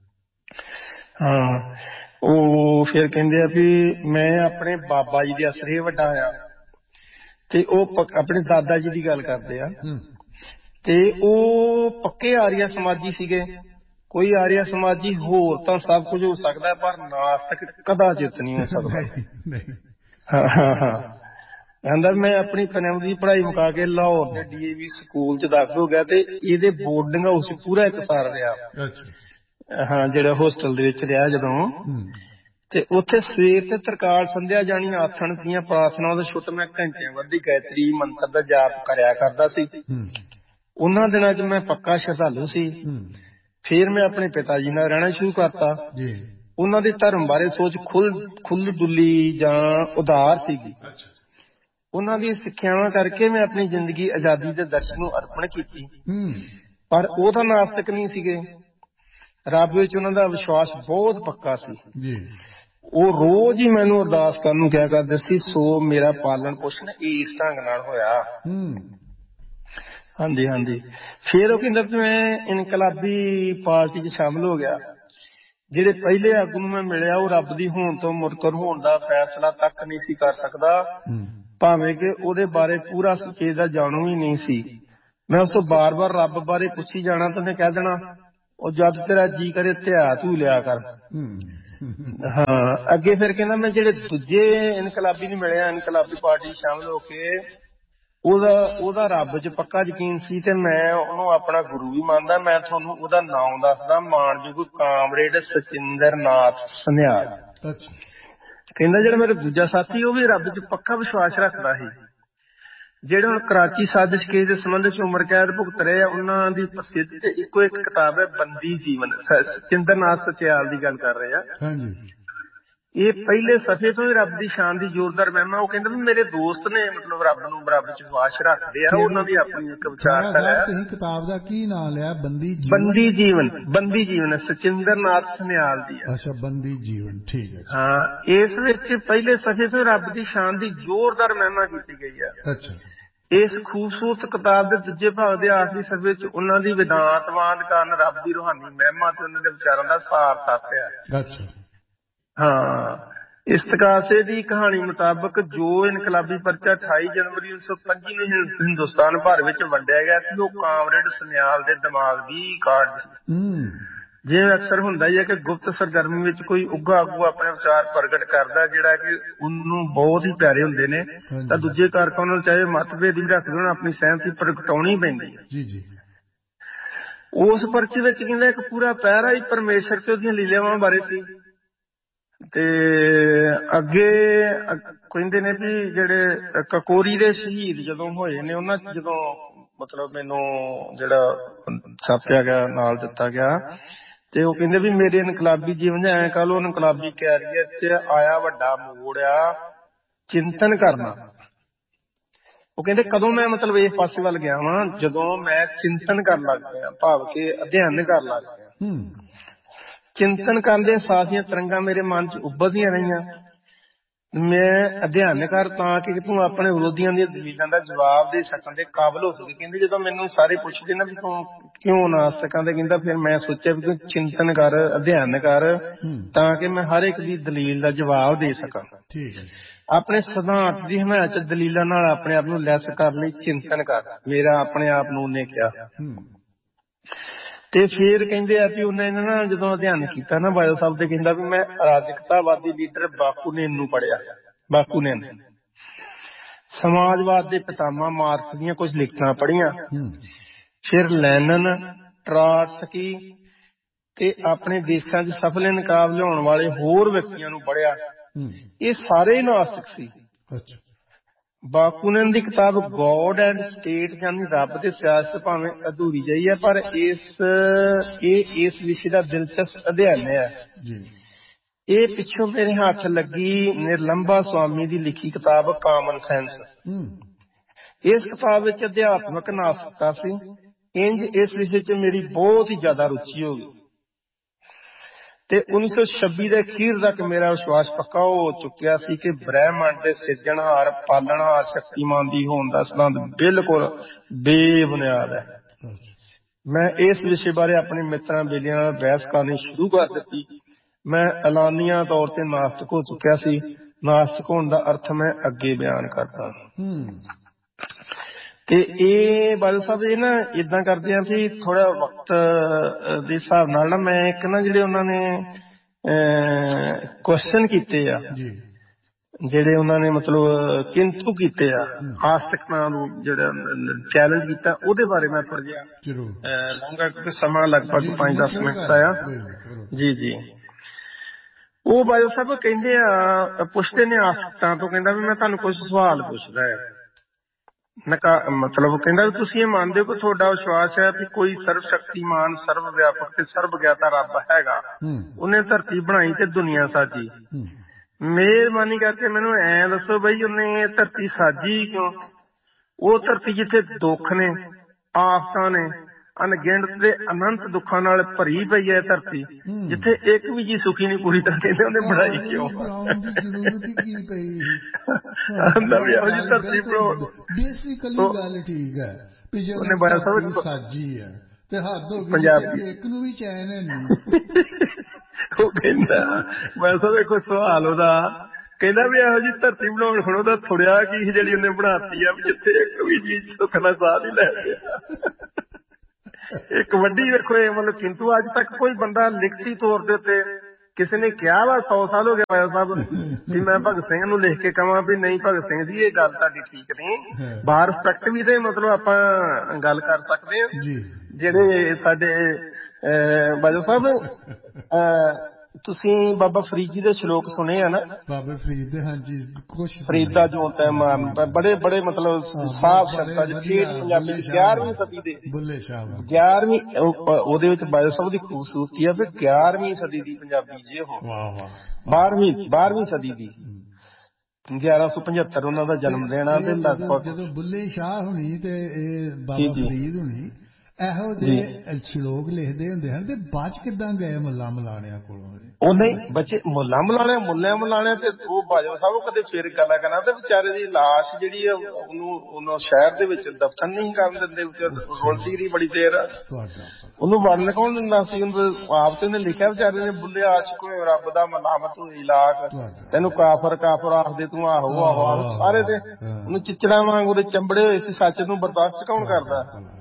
ਹਾਂ, ਉਹ ਫਿਰ ਕਹਿੰਦੇ ਆ ਵੀ ਮੈਂ ਆਪਣੇ ਬਾਬਾ ਜੀ ਦੇ ਅਸਰੇ ਵੱਡਾ ਆ, ਤੇ ਉਹ ਆਪਣੇ ਦਾਦਾ ਜੀ ਦੀ ਗੱਲ ਕਰਦੇ ਆ, ਤੇ ਉਹ ਪੱਕੇ ਆਰੀਆ ਸਮਾਜੀ ਸੀਗੇ। ਕੋਈ ਆਰੀਆ ਸਮਾਜੀ ਹੋਰ ਤਾਂ ਸਭ ਕੁਝ ਹੋ ਸਕਦਾ, ਪਰ ਨਾਸਤਿਕ ਕਦਾਚਿਤ ਨਹੀਂ ਹੋ ਸਕਦਾ। ਹਾਂ ਹਾਂ ਹਾਂ, ਕਹਿੰਦਾ ਮੈਂ ਆਪਣੀ ਫਨਮ ਦੀ ਪੜ੍ਹਾਈ ਮੁਕਾ ਕੇ ਲਾਹੌਰ ਦੇ ਡੀ ਏ ਵੀ ਸਕੂਲ ਚ ਦਾਖਲ ਹੋ ਗਿਆ, ਤੇ ਇਹਦੇ ਬੋਰਡਿੰਗ ਹਾਊਸ ਪੂਰਾ ਇੱਕ ਸਾਲ ਰਿਹਾ। ਹਾਂ, ਜਿਹੜਾ ਹੋਸਟਲ ਦੇ ਵਿੱਚ ਰਿਹਾ ਜਦੋਂ, ਤੇ ਉੱਥੇ ਸਵੇਰ ਤੇ ਤਰਕਾਲ ਸੰਧਿਆ ਜਾਣੀ ਆਥਣ ਦੀਆਂ ਪ੍ਰਾਰਥਨਾਵਾਂ ਤੋਂ ਛੁੱਟ ਮੈਂ ਘੰਟਿਆਂ ਵੱਧੀ ਗਾਇਤਰੀ ਮੰਤਰ ਦਾ ਜਾਪ ਕਰਿਆ ਕਰਦਾ ਸੀ। ਉਹਨਾਂ ਦਿਨਾਂ ਚ ਮੈਂ ਪੱਕਾ ਸ਼ਰਧਾਲੂ ਸੀ। ਫਿਰ ਮੈਂ ਆਪਣੇ ਪਿਤਾ ਜੀ ਨਾਲ ਰਹਿਣਾ ਸ਼ੁਰੂ ਕਰਤਾ। ਉਹਨਾਂ ਦੇ ਧਰਮ ਬਾਰੇ ਸੋਚ ਖੁੱਲ ਖੁੱਲ ਡੁੱਲੀ ਜਾਂ ਉਦਾਰ ਸੀਗੀ। ਉਹਨਾਂ ਦੀ ਸਿੱਖਿਆਵਾਂ ਕਰਕੇ ਮੈਂ ਆਪਣੀ ਜ਼ਿੰਦਗੀ ਆਜ਼ਾਦੀ ਦੇ ਦਰਸ਼ਨ ਨੂੰ ਅਰਪਣ ਕੀਤੀ, ਪਰ ਉਹ ਤਾਂ ਨਾਸਤਿਕ ਨਹੀਂ ਸੀਗੇ। ਰੱਬ ਵਿੱਚ ਉਹਨਾਂ ਦਾ ਵਿਸ਼ਵਾਸ ਬਹੁਤ ਪੱਕਾ ਸੀ। ਉਹ ਰੋਜ਼ ਹੀ ਮੈਨੂੰ ਅਰਦਾਸ ਕਰਨ ਨੂੰ ਕਿਹਾ ਕਰਦੇ ਸੀ, ਸੋ ਮੇਰਾ ਪਾਲਣ ਪੋਸ਼ਣ ਇਸ ਢੰਗ ਨਾਲ ਹੋਇਆ। ਹਾਂਜੀ ਹਾਂਜੀ, ਫਿਰ ਉਹ ਕਹਿੰਦਾ ਮੈਂ ਇਨਕਲਾਬੀ ਪਾਰਟੀ ਚ ਸ਼ਾਮਿਲ ਹੋ ਗਿਆ। ਜਿਹੜੇ ਪਹਿਲੇ ਆਗੂ ਨੂੰ ਮੈਂ ਮਿਲਿਆ ਉਹ ਰੱਬ ਦੀ ਹੋਣ ਤੋਂ ਮੁਨਕਰ ਹੋਣ ਦਾ ਫੈਸਲਾ ਤੱਕ ਨਹੀਂ ਸੀ ਕਰ ਸਕਦਾ, ਭਾਵੇਂ ਕਿ ਉਹਦੇ ਬਾਰੇ ਪੂਰਾ ਸੁਚੇਤ ਦਾ ਜਾਣੂ ਹੀ ਨਹੀਂ ਸੀ। ਮੈਂ ਉਸ ਤੋਂ ਬਾਰ ਬਾਰ ਰੱਬ ਬਾਰੇ ਪੁੱਛੀ ਜਾਣਾ ਤਾਂ ਉਹਨੇ ਕਹਿ ਦੇਣਾ ਉਹ ਜਦ ਤੇਰਾ ਜੀ ਕਰੇ ਧਿਆ ਧੂ ਲਿਆ ਕਰ। ਹਾਂ ਅੱਗੇ ਫਿਰ ਕਹਿੰਦਾ ਮੈਂ ਜਿਹੜੇ ਦੂਜੇ ਇਨਕਲਾਬੀ ਨੂੰ ਮਿਲਿਆ, ਇਨਕਲਾਬੀ ਪਾਰਟੀ ਸ਼ਾਮਲ ਹੋ ਕੇ ਉਹਦਾ ਉਹਦਾ ਰੱਬ ਚ ਪੱਕਾ ਯਕੀਨ ਸੀ ਤੇ ਮੈਂ ਉਹਨੂੰ ਆਪਣਾ ਗੁਰੂ ਵੀ ਮੰਨਦਾ। ਮੈਂ ਤੁਹਾਨੂੰ ਉਹਦਾ ਨਾਮ ਦੱਸਦਾ, ਮਾਣਯੋਗ ਕਾਮਰੇਡ ਸਚਿੰਦਰ ਨਾਥ ਸਨਿਆਲ। ਕਹਿੰਦਾ ਜਿਹੜਾ ਮੇਰਾ ਦੂਜਾ ਸਾਥੀ ਉਹ ਵੀ ਰੱਬ ਚ ਪੱਕਾ ਵਿਸ਼ਵਾਸ ਰੱਖਦਾ ਸੀ। ਜਿਹੜੇ ਹੁਣ ਕਰਾਚੀ ਸਾਜ਼ਿਸ਼ ਕੇਸ ਦੇ ਸੰਬੰਧ ਚ ਉਮਰ ਕੈਦ ਭੁਗਤ ਰਹੇ ਆ ਉਹਨਾਂ ਦੀ ਪ੍ਰਸਿੱਧ ਤੇ ਇੱਕੋ ਇੱਕ ਕਿਤਾਬ ਹੈ ਬੰਦੀ ਜੀਵਨ। ਸਚਿੰਦਰ ਨਾਥ ਸਚਿਆਲ ਦੀ ਗੱਲ ਕਰ ਰਹੇ ਆ। ਇਹ ਪਹਿਲੇ ਸਫ਼ੇ ਤੋਂ ਹੀ ਰੱਬ ਦੀ ਸ਼ਾਨ ਦੀ ਜ਼ੋਰਦਾਰ ਮਹਿਮਾ। ਉਹ ਕਹਿੰਦਾ ਵੀ ਮੇਰੇ ਦੋਸਤ ਨੇ ਮਤਲਬ ਰੱਬ ਨੂੰ ਰੱਬ ਚ ਵਿਸ਼ਵਾਸ ਰੱਖਦੇ ਆ, ਉਹਨਾਂ ਦੀ ਆਪਣੀ ਇੱਕ ਵਿਚਾਰਧਾਰਾ ਹੈ। ਤੁਸੀਂ ਕਿਤਾਬ ਦਾ ਕੀ ਨਾਮ ਲਿਆ? ਬੰਦੀ ਬੰਦੀ ਜੀਵਨ। ਬੰਦੀ ਜੀਵਨ ਸਚਿੰਦਰ ਨਾਥ ਸਨਿਆਲ ਦੀ ਹੈ। ਅੱਛਾ ਬੰਦੀ ਜੀਵਨ, ਠੀਕ ਹੈ। ਹਾਂ ਇਸ ਵਿੱਚ ਪਹਿਲੇ ਸਫ਼ੇ ਤੋਂ ਰੱਬ ਦੀ ਸ਼ਾਨ ਦੀ ਜ਼ੋਰਦਾਰ ਮਹਿਮਾ ਕੀਤੀ ਗਈ ਹੈ। ਅੱਛਾ ਇਸ ਖੂਬਸੂਰਤ ਕਿਤਾਬ ਦੇ ਦੂਜੇ ਭਾਗ ਦੇ ਆਖਰੀ ਸਫ਼ੇ ਚ ਉਹਨਾਂ ਦੀ ਵਿਦਾਂਤਵਾਦ ਕਾਰਨ ਰੱਬ ਦੀ ਰੂਹਾਨੀ ਮਹਿਮਾ ਤੇ ਉਹਨਾਂ ਦੇ ਵਿਚਾਰਾਂ ਦਾ ਸਾਰ ਤੱਤ ਹੈ। ਅੱਛਾ ਹਾਂ ਇਸਤਕਾਸੇ ਦੀ ਕਹਾਣੀ ਮੁਤਾਬਕ ਜੋ ਇਨਕਲਾਬੀ ਪਰਚਾ ਅਠਾਈ ਜਨਵਰੀ ਉੱਨੀ ਸੌ ਪੰਜੀ ਨੂੰ ਹਿੰਦੁਸਤਾਨ ਭਰ ਵਿੱਚ ਵੰਡਿਆ ਗਿਆ ਸੀ ਉਹ ਕਾਮਰੇਡ ਸਨਿਆਲ ਦੇ ਦਿਮਾਗ ਦੀ ਕਾਢ ਸੀ। ਜਿਵੇਂ ਅਕਸਰ ਹੁੰਦਾ ਹੀ ਹੈ ਕਿ ਗੁਪਤ ਸਰਗਰਮੀ ਵਿੱਚ ਕੋਈ ਉੱਘਾ ਆਗੂ ਆਪਣੇ ਵਿਚਾਰ ਪ੍ਰਗਟ ਕਰਦਾ ਜਿਹੜਾ ਕਿ ਉਹਨੂੰ ਬਹੁਤ ਹੀ ਪਿਆਰੇ ਹੁੰਦੇ ਨੇ ਤਾਂ ਦੂਜੇ ਕਾਰਕਾਂ ਨੂੰ ਚਾਹੇ ਮਤਭੇਦ ਵੀ ਰੱਖਦੇ ਹੋਣ ਆਪਣੀ ਸਹਿਮਤੀ ਪ੍ਰਗਟਾਉਣੀ ਪੈਂਦੀ ਹੈ। ਉਸ ਪਰਚੇ ਵਿੱਚ ਕਹਿੰਦਾ ਇੱਕ ਪੂਰਾ ਪਹਿਰਾ ਹੀ ਪਰਮੇਸ਼ਰ ਤੇ ਉਹਦੀਆਂ ਲੀਲਾਵਾਂ ਬਾਰੇ ਸੀ। ਤੇ ਅੱਗੇ ਕਹਿੰਦੇ ਨੇ ਵੀ ਜਿਹੜੇ ਕਕੋਰੀ ਦੇ ਸ਼ਹੀਦ ਜਦੋਂ ਹੋਏ ਨੇ ਉਹਨਾਂ ਚ ਜਦੋਂ ਮਤਲਬ ਮੈਨੂੰ ਜਿਹੜਾ ਛਾਪਿਆ ਗਿਆ ਨਾਲ ਦਿੱਤਾ ਗਿਆ ਤੇ ਉਹ ਕਹਿੰਦੇ ਵੀ ਮੇਰੇ ਇਨਕਲਾਬੀ ਜੀਵਨ ਐਂ ਕਹ ਲਓ ਇਨਕਲਾਬੀ ਕੈਰੀਅਰ ਚ ਆਇਆ ਵੱਡਾ ਮੋੜ ਆ ਚਿੰਤਨ ਕਰਨਾ। ਉਹ ਕਹਿੰਦੇ ਕਦੋਂ ਮੈਂ ਮਤਲਬ ਇਸ ਪਾਸੇ ਵੱਲ ਗਿਆ ਵਾਂ ਜਦੋਂ ਮੈਂ ਚਿੰਤਨ ਕਰਨ ਲੱਗ ਪਿਆ, ਭਾਵ ਕਿ ਅਧਿਐਨ ਕਰਨ ਲੱਗ ਪਿਆ। ਚਿੰਤਨ ਕਰਦੇ ਸਾਰੀਆਂ ਤਰੰਗਾਂ ਮੇਰੇ ਮਨ ਚ ਉੱਭਰਦੀਆਂ ਰਹੀਆਂ। ਮੈਂ ਅਧਿਐਨ ਕਰ ਤਾਂ ਕਿ ਤੂੰ ਆਪਣੇ ਵਿਰੋਧੀਆਂ ਦੀਆਂ ਦਲੀਲਾਂ ਦਾ ਜਵਾਬ ਦੇ ਸਕਣ ਦੇ ਕਾਬਲ ਹੋ ਸਕੇ। ਕਹਿੰਦੇ ਜਦੋਂ ਮੈਨੂੰ ਸਾਰੇ ਪੁੱਛਦੇ ਨਾ ਵੀ ਤੂੰ ਕਿਉਂ ਨਾਸਤਕਾਂ ਦੇ, ਕਹਿੰਦਾ ਫਿਰ ਮੈਂ ਸੋਚਿਆ ਵੀ ਤੂੰ ਚਿੰਤਨ ਕਰ ਅਧਿਐਨ ਕਰ ਤਾਂ ਕਿ ਮੈਂ ਹਰ ਇੱਕ ਦੀ ਦਲੀਲ ਦਾ ਜਵਾਬ ਦੇ ਸਕਾਂ। ਆਪਣੇ ਸਿਧਾਂਤ ਦੀ ਹਮਾਇਤ ਚ ਦਲੀਲਾਂ ਨਾਲ ਆਪਣੇ ਆਪ ਨੂੰ ਲੈਸ ਕਰਨ ਲਈ ਚਿੰਤਨ ਕਰ, ਮੇਰਾ ਆਪਣੇ ਆਪ ਨੂੰ ਉਹਨੇ ਕਿਹਾ। ਤੇ ਫਿਰ ਕਹਿੰਦੇ ਆ ਵੀ ਉਹਨੇ ਨਾ ਜਦੋਂ ਅਧਿਐਨ ਕੀਤਾ ਨਾ ਬਾਦਲ ਸਾਹਿਬ ਤੇ ਕਹਿੰਦਾ ਵੀ ਮੈਂ ਅਰਾਜਕਤਾਵਾਦੀ ਲੀਡਰ ਬਾਕੂਨਿਨ ਨੂੰ ਪੜ੍ਹਿਆ। ਬਾਕੂਨਿਨ ਸਮਾਜਵਾਦ ਦੇ ਪਿਤਾਮਾ ਮਾਰਕਸ ਦੀਆਂ ਕੁਝ ਲਿਖਤਾਂ ਪੜ੍ਹੀਆਂ। ਫਿਰ ਲੈਨਨ, ਟਰਾਟਸਕੀ ਤੇ ਆਪਣੇ ਦੇਸ਼ਾਂ ਚ ਸਫਲ ਇਨਕਾਬ ਲਿਆਉਣ ਵਾਲੇ ਹੋਰ ਵਿਅਕਤੀਆਂ ਨੂੰ ਪੜ੍ਹਿਆ। ਇਹ ਸਾਰੇ ਨਾਸਤਿਕ ਸੀ। ਬਾਕੂਨਨ ਦੀ ਕਿਤਾਬ ਗੋਡ ਐਂਡ ਸਟੇਟ ਯਾਨੀ ਰੱਬ ਤੇ ਸਿਆਸਤ ਭਾਵੇਂ ਅਧੂਰੀ ਜਿਹੀ ਹੈ ਪਰ ਇਸ ਇਹ ਇਸ ਵਿਸ਼ੇ ਦਾ ਦਿਲਚਸਪ ਅਧਿਐਨ ਹੈ। ਇਹ ਪਿੱਛੋਂ ਮੇਰੇ ਹੱਥ ਲੱਗੀ ਨਿਰਲੰਬਾ ਸਵਾਮੀ ਦੀ ਲਿਖੀ ਕਿਤਾਬ ਕਾਮਨ ਸੈਂਸ। ਇਸ ਕਿਤਾਬ ਵਿੱਚ ਅਧਿਆਤਮਕ ਨਾਸਤਿਕਤਾ ਸੀ। ਇੰਜ ਇਸ ਵਿਸ਼ੇ ਚ ਮੇਰੀ ਬਹੁਤ ਹੀ ਜ਼ਿਆਦਾ ਰੁਚੀ ਹੋ ਗਈ ਤੇ ਉੱਨੀ ਸੌ ਛੱਬੀ ਦੇ ਅਖੀਰ ਤੱਕ ਮੇਰਾ ਵਿਸ਼ਵਾਸ ਪੱਕਾ ਹੋ ਚੁੱਕਿਆ ਸੀ ਕਿ ਬ੍ਰਹਿਮੰਡ ਦੇ ਸਿਰਜਣਹਾਰ ਪਾਲਣਹਾਰ ਸ਼ਕਤੀਮਾਨ ਦੀ ਹੋਣ ਦਾ ਸੰਬੰਧ ਬਿਲਕੁਲ ਬੇਬੁਨਿਆਦ ਹੈ। ਮੈਂ ਇਸ ਵਿਸ਼ੇ ਬਾਰੇ ਆਪਣੇ ਮਿੱਤਰਾਂ ਬੇਲੀਆਂ ਨਾਲ ਬਹਿਸ ਕਰਨੀ ਸ਼ੁਰੂ ਕਰ ਦਿੱਤੀ। ਮੈਂ ਐਲਾਨੀਆ ਤੌਰ ਤੇ ਨਾਸਤਿਕ ਹੋ ਚੁੱਕਿਆ ਸੀ। ਨਾਸਤਿਕ ਹੋਣ ਦਾ ਅਰਥ ਮੈਂ ਅੱਗੇ ਬਿਆਨ ਕਰਦਾ। ਤੇ ਇਹ ਬਾਦਲ ਸਾਹਿਬ ਇਹ ਨਾ ਏਦਾਂ ਕਰਦੇ ਆ ਵੀ ਥੋੜਾ ਵਕਤ ਦੇ ਹਿਸਾਬ ਨਾਲ ਨਾ ਮੈਂ ਇੱਕ ਨਾ ਜਿਹੜੇ ਉਹਨਾਂ ਨੇ ਕੁਐਸਚਨ ਕੀਤੇ ਆ, ਜਿਹੜੇ ਉਹਨਾਂ ਨੇ ਮਤਲਬ ਕਿੰਤੂ ਕੀਤੇ ਆ, ਆਸਤਿਕਤਾ ਨੂੰ ਜਿਹੜਾ ਚੈਲੰਜ ਕੀਤਾ ਉਹਦੇ ਬਾਰੇ ਮੈਂ ਥੋੜਾ ਜਿਹਾ ਲਊਂਗਾ ਕਿਉਂਕਿ ਸਮਾਂ ਲਗਭਗ ਪੰਜ ਦਸ ਮਿੰਟ ਦਾ ਆ। ਜੀ ਜੀ ਉਹ ਬਾਦਲ ਸਾਹਿਬ ਕਹਿੰਦੇ ਆ ਪੁੱਛਦੇ ਨੇ ਆਸਤਿਕਤਾ ਤੋਂ, ਕਹਿੰਦਾ ਵੀ ਮੈਂ ਤੁਹਾਨੂੰ ਕੁਝ ਸਵਾਲ ਪੁੱਛਦਾ ਹੈ। ਮਤਲਬ ਕਹਿੰਦਾ ਵੀ ਤੁਸੀਂ ਇਹ ਮੰਨਦੇ ਹੋ ਕਿ ਤੁਹਾਡਾ ਵਿਸ਼ਵਾਸ ਹੈ ਵੀ ਕੋਈ ਸਰਵ ਸ਼ਕਤੀਮਾਨ ਸਰਵ ਵਿਆਪਕ ਤੇ ਸਰਵ ਗਿਆਤਾ ਰੱਬ ਹੈਗਾ, ਉਹਨੇ ਧਰਤੀ ਬਣਾਈ ਤੇ ਦੁਨੀਆ ਸਾਜੀ। ਮਿਹਰਬਾਨੀ ਕਰਕੇ ਮੈਨੂੰ ਐਂ ਦੱਸੋ ਬਈ ਉਹਨੇ ਧਰਤੀ ਸਾਜੀ ਕਿਉਂ? ਉਹ ਧਰਤੀ ਜਿੱਥੇ ਦੁੱਖ ਨੇ, ਆਫਤਾਂ ਨੇ, ਅਣਗਿਣਤ ਤੇ ਅਨੰਤ ਦੁੱਖਾਂ ਨਾਲ ਭਰੀ ਪਈ ਹੈ ਧਰਤੀ, ਜਿੱਥੇ ਇੱਕ ਵੀ ਜੀ ਸੁਖੀ ਨਹੀਂ ਪੂਰੀ ਤਰ੍ਹਾਂ ਕਹਿੰਦੇ ਉਹਨੇ ਬਣਾਈ ਕਿਉਂ? ਇਹੋ ਜਿਹੀ ਧਰਤੀ ਬਣਾਉ ਬੇਸਿਕਲੀ ਗੱਲ ਠੀਕ ਹੈ ਵੀ ਜੇ ਸਾਜੀ ਹੈ ਤੇ ਹੱਦ ਹੋ ਗਈ ਇੱਕ ਨੂੰ ਵੀ ਚੈਨ ਹੈ ਨਹੀਂ। ਉਹ ਕਹਿੰਦਾ ਮੈਂ ਸਭ ਦੇਖੋ ਸਵਾਲ ਉਹਦਾ ਕਹਿੰਦਾ ਵੀ ਇਹੋ ਜਿਹੀ ਧਰਤੀ ਬਣਾਉਣ ਖੜੋ ਤਾਂ ਥੁੜਿਆ ਕੀ ਜਿਹੜੀ ਉਹਨੇ ਬਣਾਤੀ ਆ ਵੀ ਜਿੱਥੇ ਇੱਕ ਵੀ ਚੀਜ਼ ਸੁੱਖ ਨਾਲ ਸਾਹ ਨਹੀਂ ਲੈ ਰਿਹਾ। ਇੱਕ ਵੱਡੀ ਵੇਖੋ ਇਹ ਮਤਲਬ ਕਿੰਤੂ ਅੱਜ ਤੱਕ ਕੋਈ ਬੰਦਾ ਲਿਖਤੀ ਤੌਰ ਦੇ ਉੱਤੇ ਕਿਸੇ ਨੇ ਕਿਹਾ ਵਾ ਸੌ ਸਾਲ ਹੋ ਗਏ ਸਾਹਿਬ ਵੀ ਮੈਂ ਭਗਤ ਸਿੰਘ ਨੂੰ ਲਿਖ ਕੇ ਕਹਾਂ ਵੀ ਨਹੀਂ ਭਗਤ ਸਿੰਘ ਜੀ ਇਹ ਗੱਲ ਤੁਹਾਡੀ ਠੀਕ ਨਹੀਂ। ਬਾਹਰ ਸਟਰਕਟ ਵੀ ਤੇ ਮਤਲਬ ਆਪਾਂ ਗੱਲ ਕਰ ਸਕਦੇ ਹਾਂ। ਜਿਹੜੇ ਸਾਡੇ ਬਾਜਵਾ ਸਾਹਿਬ ਤੁਸੀਂ ਬਾਬਾ ਫਰੀਦ ਜੀ ਦੇ ਸ਼ਲੋਕ ਸੁਣੇ ਆ ਨਾ? ਬਾਬਾ ਫਰੀਦ ਦੇ, ਹਾਂਜੀ, ਕੁਛ ਫਰੀਦ ਦਾ ਜੋ ਬੜੇ ਬੜੇ ਮਤਲਬ ਸਾਫ਼ ਸ਼ਬਦਾਂ ਚ ਠੇਠ ਪੰਜਾਬੀ ਗਿਆਰਵੀਂ ਸਦੀ ਦੇ ਬੁੱਲੇ ਸ਼ਾਹ ਗਿਆਰਵੀਂ ਉਹਦੇ ਵਿੱਚ ਬਾਜਵਾ ਸਾਹਿਬ ਦੀ ਖੂਬਸੂਰਤੀ ਆ ਵੀ ਗਿਆਰਵੀਂ ਸਦੀ ਦੀ ਪੰਜਾਬੀ ਜੇ ਉਹ ਬਾਰਵੀਂ ਬਾਰਵੀਂ ਸਦੀ ਦੀ ਗਿਆਰਾਂ ਸੌ ਪਝੱਤਰ ਉਹਨਾਂ ਦਾ ਜਨਮ ਦੇਣਾ ਤੇ ਲਗਭਗ ਜਦੋਂ ਬੁੱਲੇ ਸ਼ਾਹ ਹੋਣੀ ਤੇ ਬਾਬਾ ਫਰੀਦ ਹੋਣੀ ਇਹੋ ਜਿਹੇ ਸ਼ਲੋਕ ਲਿਖਦੇ ਹੁੰਦੇ ਹਨ ਤੇ ਬਾਅਦ ਚ ਕਿੱਦਾਂ ਗਏ ਮੁੱਲਾ ਮਲਾਣਿਆਂ ਕੋਲੋਂ? ਉਹ ਨਹੀਂ ਬੱਚੇ ਮੁੱਲਾ ਮਲਾਣਿਆਂ ਮੁੱਲਿਆਂ ਮਲਾਣਿਆਂ ਤੇ ਉਹ ਬਾਜਵਾ ਸਾਹਿਬ ਕਦੇ ਫੇਰ ਗੱਲਾਂ ਕਰਨਾ ਤੇ ਵਿਚਾਰੇ ਦੀ ਲਾਸ਼ ਜਿਹੜੀ ਉਹਨੂੰ ਉਹਨੂੰ ਸ਼ਹਿਰ ਦੇ ਵਿੱਚ ਦਫਨ ਨਹੀਂ ਕਰਨ ਦਿੰਦੇ, ਰੋਲਦੀ ਰਹੀ ਬੜੀ ਦੇਰ। ਉਹਨੂੰ ਵੜਨ ਕੌਣ ਦਿੰਦਾ ਸੀ? ਉਹਨੂੰ ਆਪ ਤੇ ਉਹਨੇ ਲਿਖਿਆ ਵਿਚਾਰੇ ਨੇ, ਬੁੱਲੇ ਆਸ਼ਿਕ ਹੋਏ ਰੱਬ ਦਾ ਮਲਾਮਤ ਹੋਈ ਲਾਖ, ਤੈਨੂੰ ਕਾਫਰ ਕਾਫਰ ਆਖਦੇ ਤੂੰ ਆਹੋ ਆਹੋ ਆਹੋ ਸਾਰੇ ਤੇ ਉਹਨੂੰ ਚਿੱਚੜਾਂ ਵਾਂਗ ਉਹਦੇ ਚੰਬੜੇ ਹੋਏ ਸੀ। ਸੱਚ ਨੂੰ ਬਰਦਾਸ਼ਤ ਕੌਣ ਕਰਦਾ?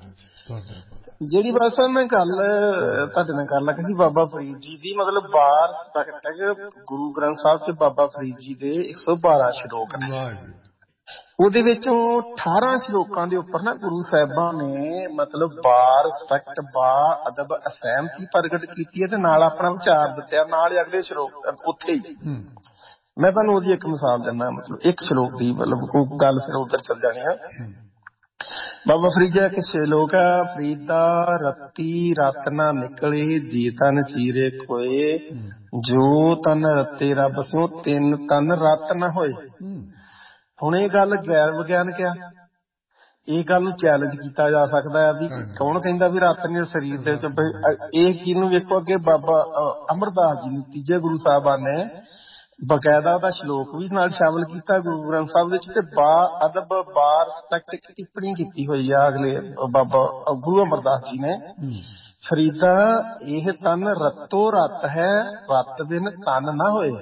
ਜਿਹੜੀ ਬਸ ਮੈਂ ਗੱਲ ਤੁਹਾਡੇ ਨਾਲ ਕਰ ਲੱਗੀ ਸੀ ਬਾਬਾ ਫਰੀਦ ਜੀ ਦੀ, ਮਤਲਬ ਬਾਰ ਗੁਰੂ ਗ੍ਰੰਥ ਸਾਹਿਬ ਚ ਬਾਬਾ ਫਰੀਦ ਜੀ ਦੇ ਇੱਕ ਸੌ ਬਾਰਾਂ ਸ਼ਲੋਕ ਨੇ। ਉਹਦੇ ਵਿੱਚੋਂ ਅਠਾਰਾਂ ਸ਼ਲੋਕਾਂ ਦੇ ਉੱਪਰ ਨਾ ਗੁਰੂ ਸਾਹਿਬਾਂ ਨੇ ਮਤਲਬ ਬਾਰ ਸਪੈਕਟ ਬਾ ਅਦਬ ਅਸਹਿਮਤੀ ਪ੍ਰਗਟ ਕੀਤੀ ਹੈ ਤੇ ਨਾਲ ਆਪਣਾ ਵਿਚਾਰ ਦਿੱਤਾ। ਨਾਲ ਅਗਲੇ ਸ਼ਲੋਕ ਉੱਥੇ ਹੀ ਮੈਂ ਤੁਹਾਨੂੰ ਉਹਦੀ ਇੱਕ ਮਿਸਾਲ ਦਿੰਦਾ, ਮਤਲਬ ਇੱਕ ਸ਼ਲੋਕ ਦੀ ਮਤਲਬ ਗੱਲ ਫਿਰ ਉੱਧਰ ਚੱਲ ਜਾਣੀ ਆ। ਬਾਬਾ ਫਰੀਦ ਜੀ ਇੱਕ ਸ਼ਲੋਕ ਆ, ਫਰੀਦਾ ਰੱਤੀ ਰਤ ਨਾ ਨਿਕਲੇ ਜੇ ਤਨ ਚੀਰੇ ਕੋਏ, ਜੋ ਤਨ ਰੱਤੇ ਰੱਬ ਸਿਓ ਤਿੰਨ ਤਨ ਰਤ ਨਾ ਹੋਏ। ਹੁਣ ਇਹ ਗੱਲ ਗੈਰ ਵਿਗਿਆਨਕ ਆ, ਇਹ ਗੱਲ ਨੂੰ ਚੈਲੰਜ ਕੀਤਾ ਜਾ ਸਕਦਾ ਹੈ ਵੀ ਕੌਣ ਕਹਿੰਦਾ ਵੀ ਰਤ ਨੇ ਸਰੀਰ ਦੇ ਵਿੱਚ? ਇਹ ਚੀਜ਼ ਨੂੰ ਵੇਖੋ ਅੱਗੇ ਬਾਬਾ ਅਮਰਦਾਸ ਜੀ ਨੂੰ ਤੀਜੇ ਗੁਰੂ ਸਾਹਿਬਾਨ ਨੇ ਬਕਾਇਦਾ ਉਹਦਾ ਸ਼ਲੋਕ ਵੀ ਨਾਲ ਸ਼ਾਮਲ ਕੀਤਾ ਗੁਰੂ ਗ੍ਰੰਥ ਸਾਹਿਬ ਵਿੱਚ ਤੇ ਬਾ ਅਦਬ ਬਾਰ ਸਪੈਕਟ ਟਿੱਪਣੀ ਕੀਤੀ ਹੋਈ ਆ ਅਗਲੇ ਬਾਬਾ ਗੁਰੂ ਅਮਰਦਾਸ ਜੀ ਨੇ। ਫਰੀਦਾ ਇਹ ਤਨ ਰਤੋ ਰਤ ਹੈ, ਰਤ ਬਿਨ ਤਨ ਨਾ ਹੋਏ,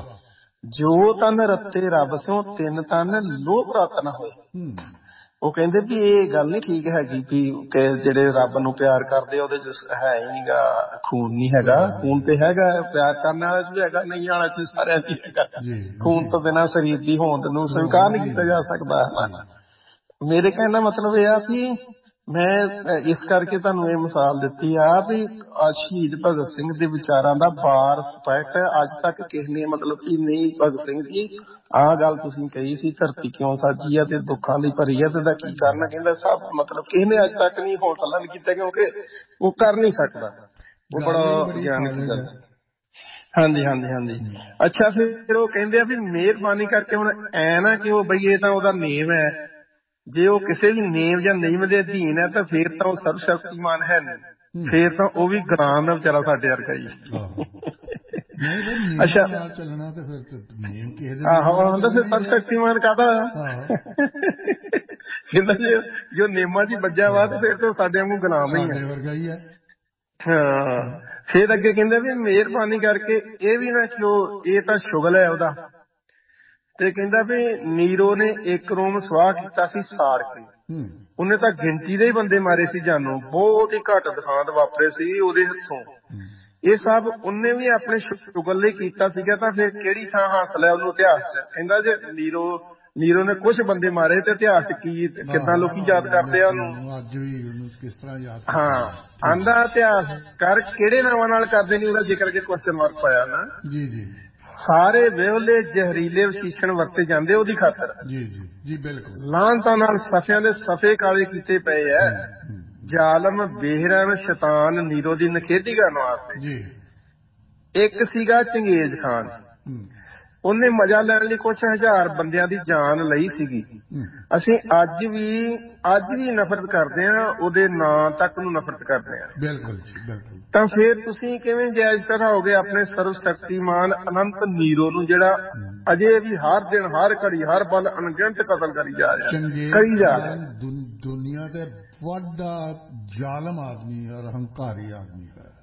ਜੋ ਤਨ ਰੱਤੇ ਰੱਬ ਸਿਓ ਤਿੰਨ ਤਨ ਲੋਭ ਰਤ ਨਾ ਹੋਏ। ਉਹ ਕਹਿੰਦੇ ਵੀ ਇਹ ਗੱਲ ਨੀ ਠੀਕ ਹੈਗੀ ਵੀ ਜਿਹੜੇ ਰੱਬ ਨੂੰ ਪਿਆਰ ਕਰਦੇ ਉਹਦੇ ਚ ਹੈ ਹੀ ਨੀ ਗਾ ਖੂਨ ਨੀ ਹੈਗਾ। ਖੂਨ ਤੇ ਹੈਗਾ, ਪਿਆਰ ਕਰਨ ਵਾਲੇ ਚ ਵੀ ਹੈਗਾ, ਨਹੀਂ ਵਾਲਾ ਚ ਸਾਰਿਆਂ ਚ ਹੈਗਾ। ਖੂਨ ਤੋਂ ਬਿਨਾਂ ਸਰੀਰ ਦੀ ਹੋਂਦ ਨੂੰ ਸਵੀਕਾਰ ਨਹੀਂ ਕੀਤਾ ਜਾ ਸਕਦਾ। ਮੇਰੇ ਕਹਿਣ ਦਾ ਮਤਲਬ ਇਹ ਆ ਕਿ ਮੈਂ ਇਸ ਕਰਕੇ ਤੁਹਾਨੂੰ ਇਹ ਮਿਸਾਲ ਦਿੱਤੀ ਆ ਵੀ ਸ਼ਹੀਦ ਭਗਤ ਸਿੰਘ ਦੇ ਵਿਚਾਰਾਂ ਦਾ ਬਾਰ ਸਪੈਕਟ ਅੱਜ ਤੱਕ ਕਿਸੇ ਨੇ ਮਤਲਬ ਕਿ ਨਹੀਂ ਭਗਤ ਸਿੰਘ ਜੀ ਆਹ ਗੱਲ ਤੁਸੀਂ ਕਹੀ ਸੀ ਧਰਤੀ ਕਿਉਂ ਸਾਜੀ ਆ ਤੇ ਦੁੱਖਾਂ ਦੀ ਭਰੀ ਆ ਤੇ ਇਹਦਾ ਕੀ ਕਾਰਨ? ਕਹਿੰਦਾ ਸਭ ਮਤਲਬ ਕਿਸੇ ਨੇ ਅੱਜ ਤੱਕ ਨਹੀਂ ਹੌਸਲਾ ਨਹੀਂ ਕੀਤਾ ਕਿਉਂਕਿ ਉਹ ਕਰ ਨਹੀਂ ਸਕਦਾ। ਉਹ ਬੜਾ ਗਿਆਨਕ ਗੱਲ। ਹਾਂਜੀ ਹਾਂਜੀ ਹਾਂਜੀ। ਅੱਛਾ ਫਿਰ ਉਹ ਕਹਿੰਦੇ ਆ ਵੀ ਮਿਹਰਬਾਨੀ ਕਰਕੇ ਹੁਣ ਐ ਨਾ ਕਿ ਉਹ ਬਈ ਇਹ ਤਾਂ ਉਹਦਾ ਨੇਮ ਹੈ, ਜੇ ਉਹ ਕਿਸੇ ਵੀ ਨੇਮ ਜਾਂ ਨਿਯਮ ਦੇ ਅਧੀਨ ਹੈ ਤਾਂ ਫੇਰ ਤਾਂ ਉਹ ਸਰਵ ਸ਼ਕਤੀਮਾਨ ਹੈ ਨਹੀਂ, ਫੇਰ ਤਾਂ ਉਹ ਵੀ ਗੁਲਾਮ ਦਾ ਵਿਚਾਰਾ ਸਾਡੇ ਵਰਗਾ ਹੀ। ਅੱਛਾ ਚੱਲਣਾ ਤੇ ਫਿਰ ਆਹੋ ਆਂਦਾ ਫਿਰ ਸਰਵ ਸ਼ਕਤੀਮਾਨ ਕਾਹਦਾ? ਕਹਿੰਦਾ ਜੇ ਜੋ ਨੇਮਾਂ ਚ ਵੱਜਿਆ ਵਾ ਤੇ ਫੇਰ ਤਾਂ ਸਾਡੇ ਵਾਂਗੂ ਗੁਲਾਮ ਹੀ ਹੈ। ਹਾਂ ਫੇਰ ਅੱਗੇ ਕਹਿੰਦੇ ਵੀ ਮਿਹਰਬਾਨੀ ਕਰਕੇ ਇਹ ਵੀ ਨਾ ਕਿ ਉਹ ਇਹ ਤਾਂ ਸ਼ੁਗਲ ਹੈ ਉਹਦਾ, ਤੇ ਕਹਿੰਦਾ ਵੀ ਨੀਰੋ ਨੇ ਇੱਕ ਰੋਮ ਸਵਾਹ ਕੀਤਾ ਸੀ ਸਾੜ ਕੇ, ਉਹਨੇ ਤਾਂ ਗਿਣਤੀ ਦੇ ਹੀ ਬੰਦੇ ਮਾਰੇ ਸੀ, ਜਾਨੋਂ ਬਹੁਤ ਹੀ ਘੱਟ ਦਿਖਾਂਤ ਵਾਪਰੇ ਸੀ ਉਹਦੇ ਹੱਥੋਂ। ਇਹ ਸਭ ਉਹਨੇ ਵੀ ਆਪਣੇ ਸ਼ੁਗਲ ਲਈ ਕੀਤਾ ਸੀਗਾ, ਤਾਂ ਫਿਰ ਕਿਹੜੀ ਥਾਂ ਹਾਸਲ ਹੈ ਉਹਨੂੰ ਇਤਿਹਾਸ ਚ? ਕਹਿੰਦਾ ਜੇ ਨੀਰੋ ਨੀਰੋ ਨੇ ਕੁਛ ਬੰਦੇ ਮਾਰੇ ਤੇ ਇਤਿਹਾਸ ਚ ਕੀ ਕਿੱਦਾਂ ਲੋਕੀ ਯਾਦ ਕਰਦੇ ਆ ਉਹਨੂੰ? ਅੱਜ ਵੀ ਉਹਨੂੰ ਕਿਸ ਤਰ੍ਹਾਂ ਯਾਦ? ਹਾਂ ਆਂਦਾ ਇਤਿਹਾਸ ਕਰ ਕਿਹੜੇ ਨਾਵਾਂ ਨਾਲ ਕਰਦੇ ਨੀ ਉਹਦਾ ਜ਼ਿਕਰ ਕੇ ਕੁਐਸਚਨ ਮਾਰਕ ਪਾਇਆ ਨਾ। ਜੀ ਜੀ। ਸਾਰੇ ਵਿਹਲੇ ਜ਼ਹਿਰੀਲੇ ਵਿਸ਼ੇਸ਼ਣ ਵਰਤੇ ਜਾਂਦੇ ਉਹਦੀ ਖਾਤਰ। ਜੀ ਜੀ ਜੀ ਬਿਲਕੁਲ। ਲਾਹਨਤਾਂ ਨਾਲ ਸਫਿਆਂ ਦੇ ਸਫੇ ਕਾਲੇ ਕੀਤੇ ਪਏ ਐ, ਜ਼ਾਲਮ ਬੇਹਰਨ ਸ਼ੈਤਾਨ ਨੀਰੋ ਦੀ ਨਖੇਦੀ ਕਰਨ ਵਾਸਤੇ। ਜੀ। ਇੱਕ ਸੀਗਾ ਚੰਗੇਜ਼ ਖਾਨ, ਉਹਨੇ ਮਜ਼ਾ ਲੈਣ ਲਈ ਕੁਛ ਹਜ਼ਾਰ ਬੰਦਿਆਂ ਦੀ ਜਾਨ ਲਈ ਸੀਗੀ। ਅਸੀਂ ਅੱਜ ਵੀ ਅੱਜ ਵੀ ਨਫ਼ਰਤ ਕਰਦੇ ਹਾਂ, ਉਹਦੇ ਨਾਂ ਤੱਕ ਨੂੰ ਨਫ਼ਰਤ ਕਰਦੇ ਹਾਂ। ਬਿਲਕੁਲ ਬਿਲਕੁਲ। ਤਾਂ ਫਿਰ ਤੁਸੀਂ ਕਿਵੇਂ ਜਾਇਜ਼ ਠਹਿਰਾਓਗੇ ਆਪਣੇ ਸਰਵ ਸ਼ਕਤੀਮਾਨ ਅਨੰਤ ਨੀਰੋ ਨੂੰ, ਜਿਹੜਾ ਅਜੇ ਵੀ ਹਰ ਦਿਨ ਹਰ ਘੜੀ ਹਰ ਪਲ ਅਣਗਿਣਤ ਕਤਲ ਕਰੀ ਜਾ ਰਿਹਾ ਕਰੀ ਜਾ ਰਿਹਾ ਦੁਨੀਆ ਤੇ ਵੱਡਾ ਜ਼ਾਲਮ ਆਦਮੀ ਔਰ ਹੰਕਾਰੀ ਆਦਮੀ ਹੈ।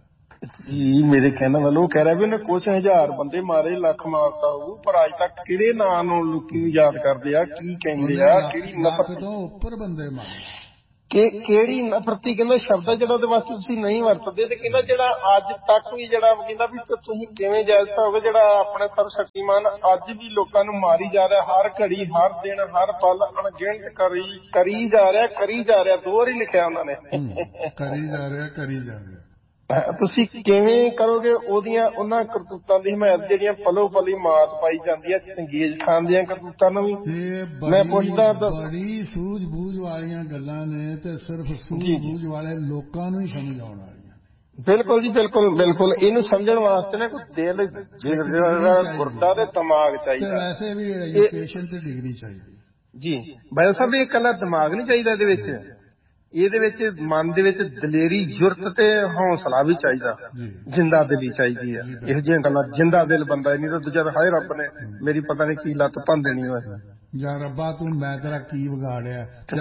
ਜੀ ਮੇਰੇ ਕਹਿਣ ਵਾਲਾ ਉਹ ਕਹਿ ਰਿਹਾ ਵੀ ਉਹਨੇ ਕੁਛ ਹਜ਼ਾਰ ਬੰਦੇ ਮਾਰੇ, ਲੱਖ ਮਾਰਤਾ ਹੋਊ, ਪਰ ਅੱਜ ਤੱਕ ਕਿਹੜੇ ਨਾਂ ਨੂੰ ਲੋਕੀ ਨੂੰ ਯਾਦ ਕਰਦੇ ਆ, ਕੀ ਕਹਿੰਦੇ ਆ, ਕਿਹੜੀ ਨਫ਼ਰਤ ਤੋਂ ਉੱਪਰ ਬੰਦੇ ਮਾਰੇ, ਕਿ ਕਿਹੜੀ ਨਫ਼ਰਤੀ ਕਹਿੰਦਾ ਸ਼ਬਦ ਆ ਜਿਹੜਾ ਉਹਦੇ ਵਾਸਤੇ ਤੁਸੀਂ ਨਹੀਂ ਵਰਤਦੇ। ਤੇ ਕਹਿੰਦਾ ਜਿਹੜਾ ਅੱਜ ਤੱਕ ਵੀ ਜਿਹੜਾ ਕਹਿੰਦਾ ਵੀ ਤੁਸੀਂ ਕਿਵੇਂ ਜਾਇਜ਼ ਪਾਓਗੇ ਜਿਹੜਾ ਆਪਣੇ ਸਰਵ ਸ਼ਕਤੀਮਾਨ ਅੱਜ ਵੀ ਲੋਕਾਂ ਨੂੰ ਮਾਰੀ ਜਾ ਰਿਹਾ, ਹਰ ਘੜੀ ਹਰ ਦਿਨ ਹਰ ਪਲ ਅਣਗਿਣਤ ਕਰੀ ਕਰੀ ਜਾ ਰਿਹਾ ਕਰੀ ਜਾ ਰਿਹਾ ਦੋ ਵਾਰੀ ਲਿਖਿਆ ਉਹਨਾਂ ਨੇ, ਕਰੀ ਜਾ ਰਿਹਾ ਕਰੀ ਜਾ ਰਿਹਾ। ਤੁਸੀਂ ਕਿਵੇਂ ਕਰੋਗੇ ਉਹਦੀਆਂ ਉਹਨਾਂ ਕਰਤੂਤਾਂ ਦੀ ਹਮਾਇਤ ਜਿਹੜੀਆਂ ਪਲੋ ਪਲੀ ਮਾਤ ਪਾਈ ਜਾਂਦੀ ਹੈ ਚੰਗੇਜ਼ ਖਾਨ ਦੀਆਂ ਕਰਤੂਤਾਂ ਨੂੰ ਵੀ। ਮੈਂ ਪੁੱਛਦਾ ਬੜੀ ਸੂਝ ਬੂਝ ਵਾਲੀਆਂ ਗੱਲਾਂ ਨੇ ਤੇ ਸਿਰਫ ਸੂਝ ਬੂਝ ਵਾਲੇ ਲੋਕਾਂ ਨੂੰ ਹੀ ਸਮਝ ਆਉਣ ਵਾਲੀਆਂ। ਬਿਲਕੁਲ ਜੀ ਬਿਲਕੁਲ ਬਿਲਕੁਲ। ਇਹਨੂੰ ਸਮਝਣ ਵਾਸਤੇ ਨਾ ਕੋਈ ਦਿਲ ਗੁਰਦਾ ਤੇ ਦਿਮਾਗ ਚਾਹੀਦਾ, ਵੈਸੇ ਵੀ ਐਜੂਕੇਸ਼ਨ ਤੇ ਡਿਗਰੀ ਚਾਹੀਦੀ ਜੀ। ਬਾਈ ਸਾਹਿਬ ਇਹ ਇਕੱਲਾ ਦਿਮਾਗ ਨਹੀਂ ਚਾਹੀਦਾ ਇਹਦੇ ਵਿੱਚ, ਇਹਦੇ ਵਿੱਚ ਮਨ ਦੇ ਵਿੱਚ ਦਲੇਰੀ ਜੁਰਤ ਤੇ ਹੌਸਲਾ ਵੀ ਚਾਹੀਦਾ, ਜਿੰਦਾ ਦਿਲੀ ਚਾਹੀਦੀ ਹੈ। ਇਹੋ ਜਿਹੀਆਂ ਗੱਲਾਂ ਜਿੰਦਾ ਦਿਲ ਬੰਦਾ ਨਹੀਂ ਤਾਂ ਦੂਜਾ ਹਾਏ ਰੱਬ ਨੇ ਮੇਰੀ ਪਤਾ ਨਹੀਂ ਕੀ ਲੱਤ ਭੰਨ ਦੇਣੀ ਹੋਏ, ਜਾਂ ਰੱਬਾ ਤੂੰ ਮੈਂ ਤੇਰਾ ਕੀ ਵਿਗਾੜਿਆ,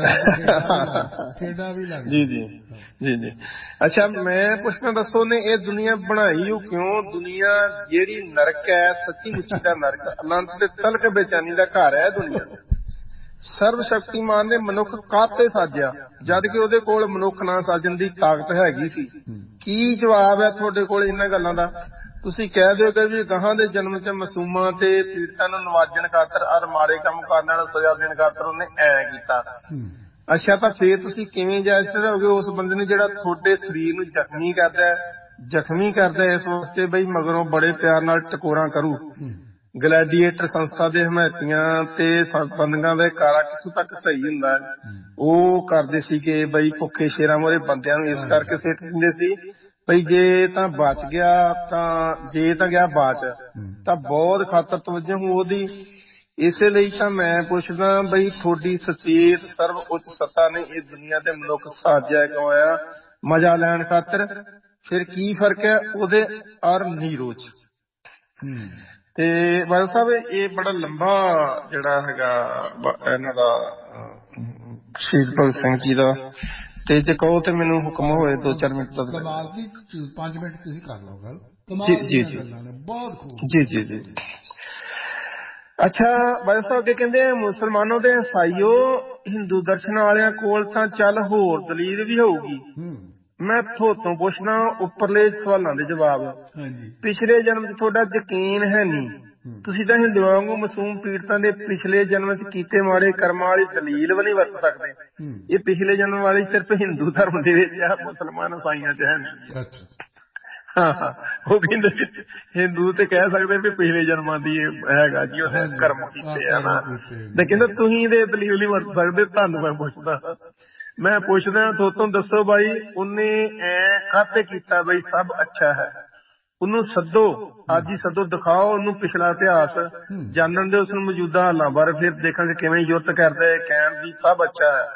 ਖੇਡਾ ਵੀ ਲੱਗ। ਜੀ ਜੀ ਜੀ ਜੀ। ਅੱਛਾ ਮੈਂ ਪੁੱਛਣਾ ਦੱਸੋ ਨੇ ਇਹ ਦੁਨੀਆ ਬਣਾਈ ਉਹ ਕਿਉਂ? ਦੁਨੀਆ ਜਿਹੜੀ ਨਰਕ ਹੈ ਸੱਚੀ ਮੁੱਚੀ ਦਾ ਨਰਕ, ਅਨੰਤ ਤੇ ਤਲਕ ਬੇਚੈਨੀ ਦਾ ਘਰ ਹੈ ਦੁਨੀਆ। ਸਰਵ ਸ਼ਕਤੀਮਾਨ ਨੇ ਮਨੁੱਖ ਕਾਹਤੇ ਸਾਜਿਆ ਜਦ ਕਿ ਉਹਦੇ ਕੋਲ ਮਨੁੱਖ ਨਾ ਸਾਜਣ ਦੀ ਤਾਕਤ ਹੈਗੀ ਸੀ? ਕੀ ਜਵਾਬ ਹੈ ਤੁਹਾਡੇ ਕੋਲ ਇਹਨਾਂ ਗੱਲਾਂ ਦਾ? ਤੁਸੀਂ ਕਹਿ ਦਿਓਗੇ ਵੀ ਗਾਹਾਂ ਦੇ ਜਨਮ ਚ ਮਾਸੂਮਾਂ ਤੇ ਪੀੜਤਾਂ ਨੂੰ ਨਵਾਜਣ ਖਾਤਰ ਔਰ ਮਾੜੇ ਕੰਮ ਕਰਨ ਨਾਲ ਸਜ਼ਾ ਦੇਣ ਖਾਤਰ ਉਹਨੇ ਐ ਕੀਤਾ। ਅੱਛਾ ਤਾਂ ਫੇਰ ਤੁਸੀਂ ਕਿਵੇਂ ਜਾਇਜ਼ ਠਹਿਰਾਓਗੇ ਉਸ ਬੰਦੇ ਨੂੰ ਜਿਹੜਾ ਤੁਹਾਡੇ ਸਰੀਰ ਨੂੰ ਜ਼ਖਮੀ ਕਰਦਾ ਜ਼ਖਮੀ ਕਰਦਾ ਇਸ ਵਾਸਤੇ ਬਈ ਮਗਰੋਂ ਬੜੇ ਪਿਆਰ ਨਾਲ ਟਕੋਰਾਂ ਕਰੂ? ਗਲੈਡੀਏਟਰ ਸੰਸਥਾ ਦੇ ਹਮਾਇਤੀਆਂ ਤੇ ਬੰਦਿਆਂ ਦਾ ਕਾਰਾ ਕਿੱਥੋਂ ਤੱਕ ਸਹੀ ਹੁੰਦਾ? ਉਹ ਕਰਦੇ ਸੀ ਕਿ ਬਈ ਭੁੱਖੇ ਸ਼ੇਰਾਂ ਮੋਰੇ ਬੰਦਿਆਂ ਨੂੰ ਇਸ ਕਰਕੇ ਸਿੱਟ ਦਿੰਦੇ ਸੀ ਬਈ ਜੇ ਤਾਂ ਬਚ ਗਿਆ ਤਾਂ ਜੇ ਤਾਂ ਗਿਆ ਬਾਚ ਤਾਂ ਬਹੁਤ ਖਾਤਰ ਤਵੱਜੋ ਉਹਦੀ। ਇਸੇ ਲਈ ਤਾਂ ਮੈਂ ਪੁੱਛਦਾ ਬਈ ਤੁਹਾਡੀ ਸੁਚੇਤ ਸਰਵ ਉੱਚ ਸੱਤਾ ਨੇ ਇਹ ਦੁਨੀਆ ਤੇ ਮਨੁੱਖ ਸਾਜਿਆ ਕਿਉਂ ਆ? ਮਜ਼ਾ ਲੈਣ ਖਾਤਰ? ਫਿਰ ਕੀ ਫਰਕ ਹੈ ਉਹਦੇ ਔਰ ਨੀਰੋ ਚ? ਤੇ ਬਾਦਲ ਸਾਹਿਬ ਇਹ ਬੜਾ ਲੰਬਾ ਜਿਹੜਾ ਹੈਗਾ ਇਹਨਾਂ ਦਾ ਸ਼ਹੀਦ ਭਗਤ ਸਿੰਘ ਜੀ ਦਾ, ਤੇ ਜੇ ਕਹੋ ਤੇ ਮੈਨੂੰ ਹੁਕਮ ਹੋਏ ਦੋ ਚਾਰ ਮਿੰਟ ਤੱਕ। ਕਮਾਲ ਦੀ ਪੰਜ ਮਿੰਟ ਤੁਸੀਂ ਕਰ ਲਓ ਗੱਲ। ਜੀ ਜੀ ਜੀ ਬਹੁਤ ਖੂਬ ਜੀ ਜੀ ਜੀ। ਅੱਛਾ ਬਾਦਲ ਸਾਹਿਬ ਅੱਗੇ ਕਹਿੰਦੇ ਮੁਸਲਮਾਨੋ ਤੇ ਈਸਾਈਓ ਹਿੰਦੂ ਦਰਸ਼ਨ ਵਾਲਿਆਂ ਕੋਲ ਤਾਂ ਚੱਲ ਹੋਰ ਦਲੀਲ ਵੀ ਹੋਊਗੀ। ਮੈਂ ਥੋਤੋਂ ਪੁੱਛਣਾ ਉੱਪਰਲੇ ਸਵਾਲਾਂ ਦੇ ਜਵਾਬ। ਪਿਛਲੇ ਜਨਮ ਚ ਤੁਹਾਡਾ ਯਕੀਨ ਹੈ ਨਹੀਂ, ਤੁਸੀਂ ਤਾਂ ਹਿੰਦੂਆਂ ਵਾਂਗੂ ਮਾਸੂਮ ਪੀੜਤਾਂ ਦੇ ਪਿਛਲੇ ਜਨਮ ਚ ਕੀਤੇ ਮਾੜੇ ਕਰਮਾਂ ਵਾਲੀ ਦਲੀਲ ਵੀ ਨਹੀਂ ਵਰਤ ਸਕਦੇ। ਇਹ ਪਿਛਲੇ ਜਨਮ ਵਾਲੀ ਸਿਰਫ ਹਿੰਦੂ ਧਰਮ ਦੇ ਵਿੱਚ ਆ, ਮੁਸਲਮਾਨ ਈਸਾਈਆਂ ਚ ਹੈ ਨਹੀਂ। ਹਾਂ ਉਹ ਕਹਿੰਦੇ ਹਿੰਦੂ ਤੇ ਕਹਿ ਸਕਦੇ ਵੀ ਪਿਛਲੇ ਜਨਮਾਂ ਦੀ ਹੈਗਾ ਜੀ ਉਹਨੇ ਕਰਮ ਕੀਤੇ ਆ ਨਾ, ਤੇ ਕਹਿੰਦੇ ਤੁਸੀਂ ਇਹਦੇ ਦਲੀਲ ਨਹੀਂ ਵਰਤ ਸਕਦੇ। ਤੁਹਾਨੂੰ ਮੈਂ ਪੁੱਛਦਾ ਮੈਂ ਪੁੱਛਦਾ ਥੋਤੋਂ ਦੱਸੋ ਬਾਈ ਉਹਨੇ ਐ ਕਾਹਤੇ ਕੀਤਾ ਬਈ ਸਭ ਅੱਛਾ ਹੈ? ਉਹਨੂੰ ਸੱਦੋ, ਅੱਜ ਹੀ ਸੱਦੋ, ਦਿਖਾਓ ਉਹਨੂੰ ਪਿਛਲਾ ਇਤਿਹਾਸ, ਜਾਣਨ ਦੇ ਉਸਨੂੰ ਮੌਜੂਦਾ ਹਾਲਾਂ ਬਾਰੇ, ਫਿਰ ਦੇਖਾਂਗੇ ਕਿਵੇਂ ਯੁੱਧ ਕਰਦਾ ਹੈ ਕਹਿਣ ਦੀ ਸਭ ਅੱਛਾ ਹੈ।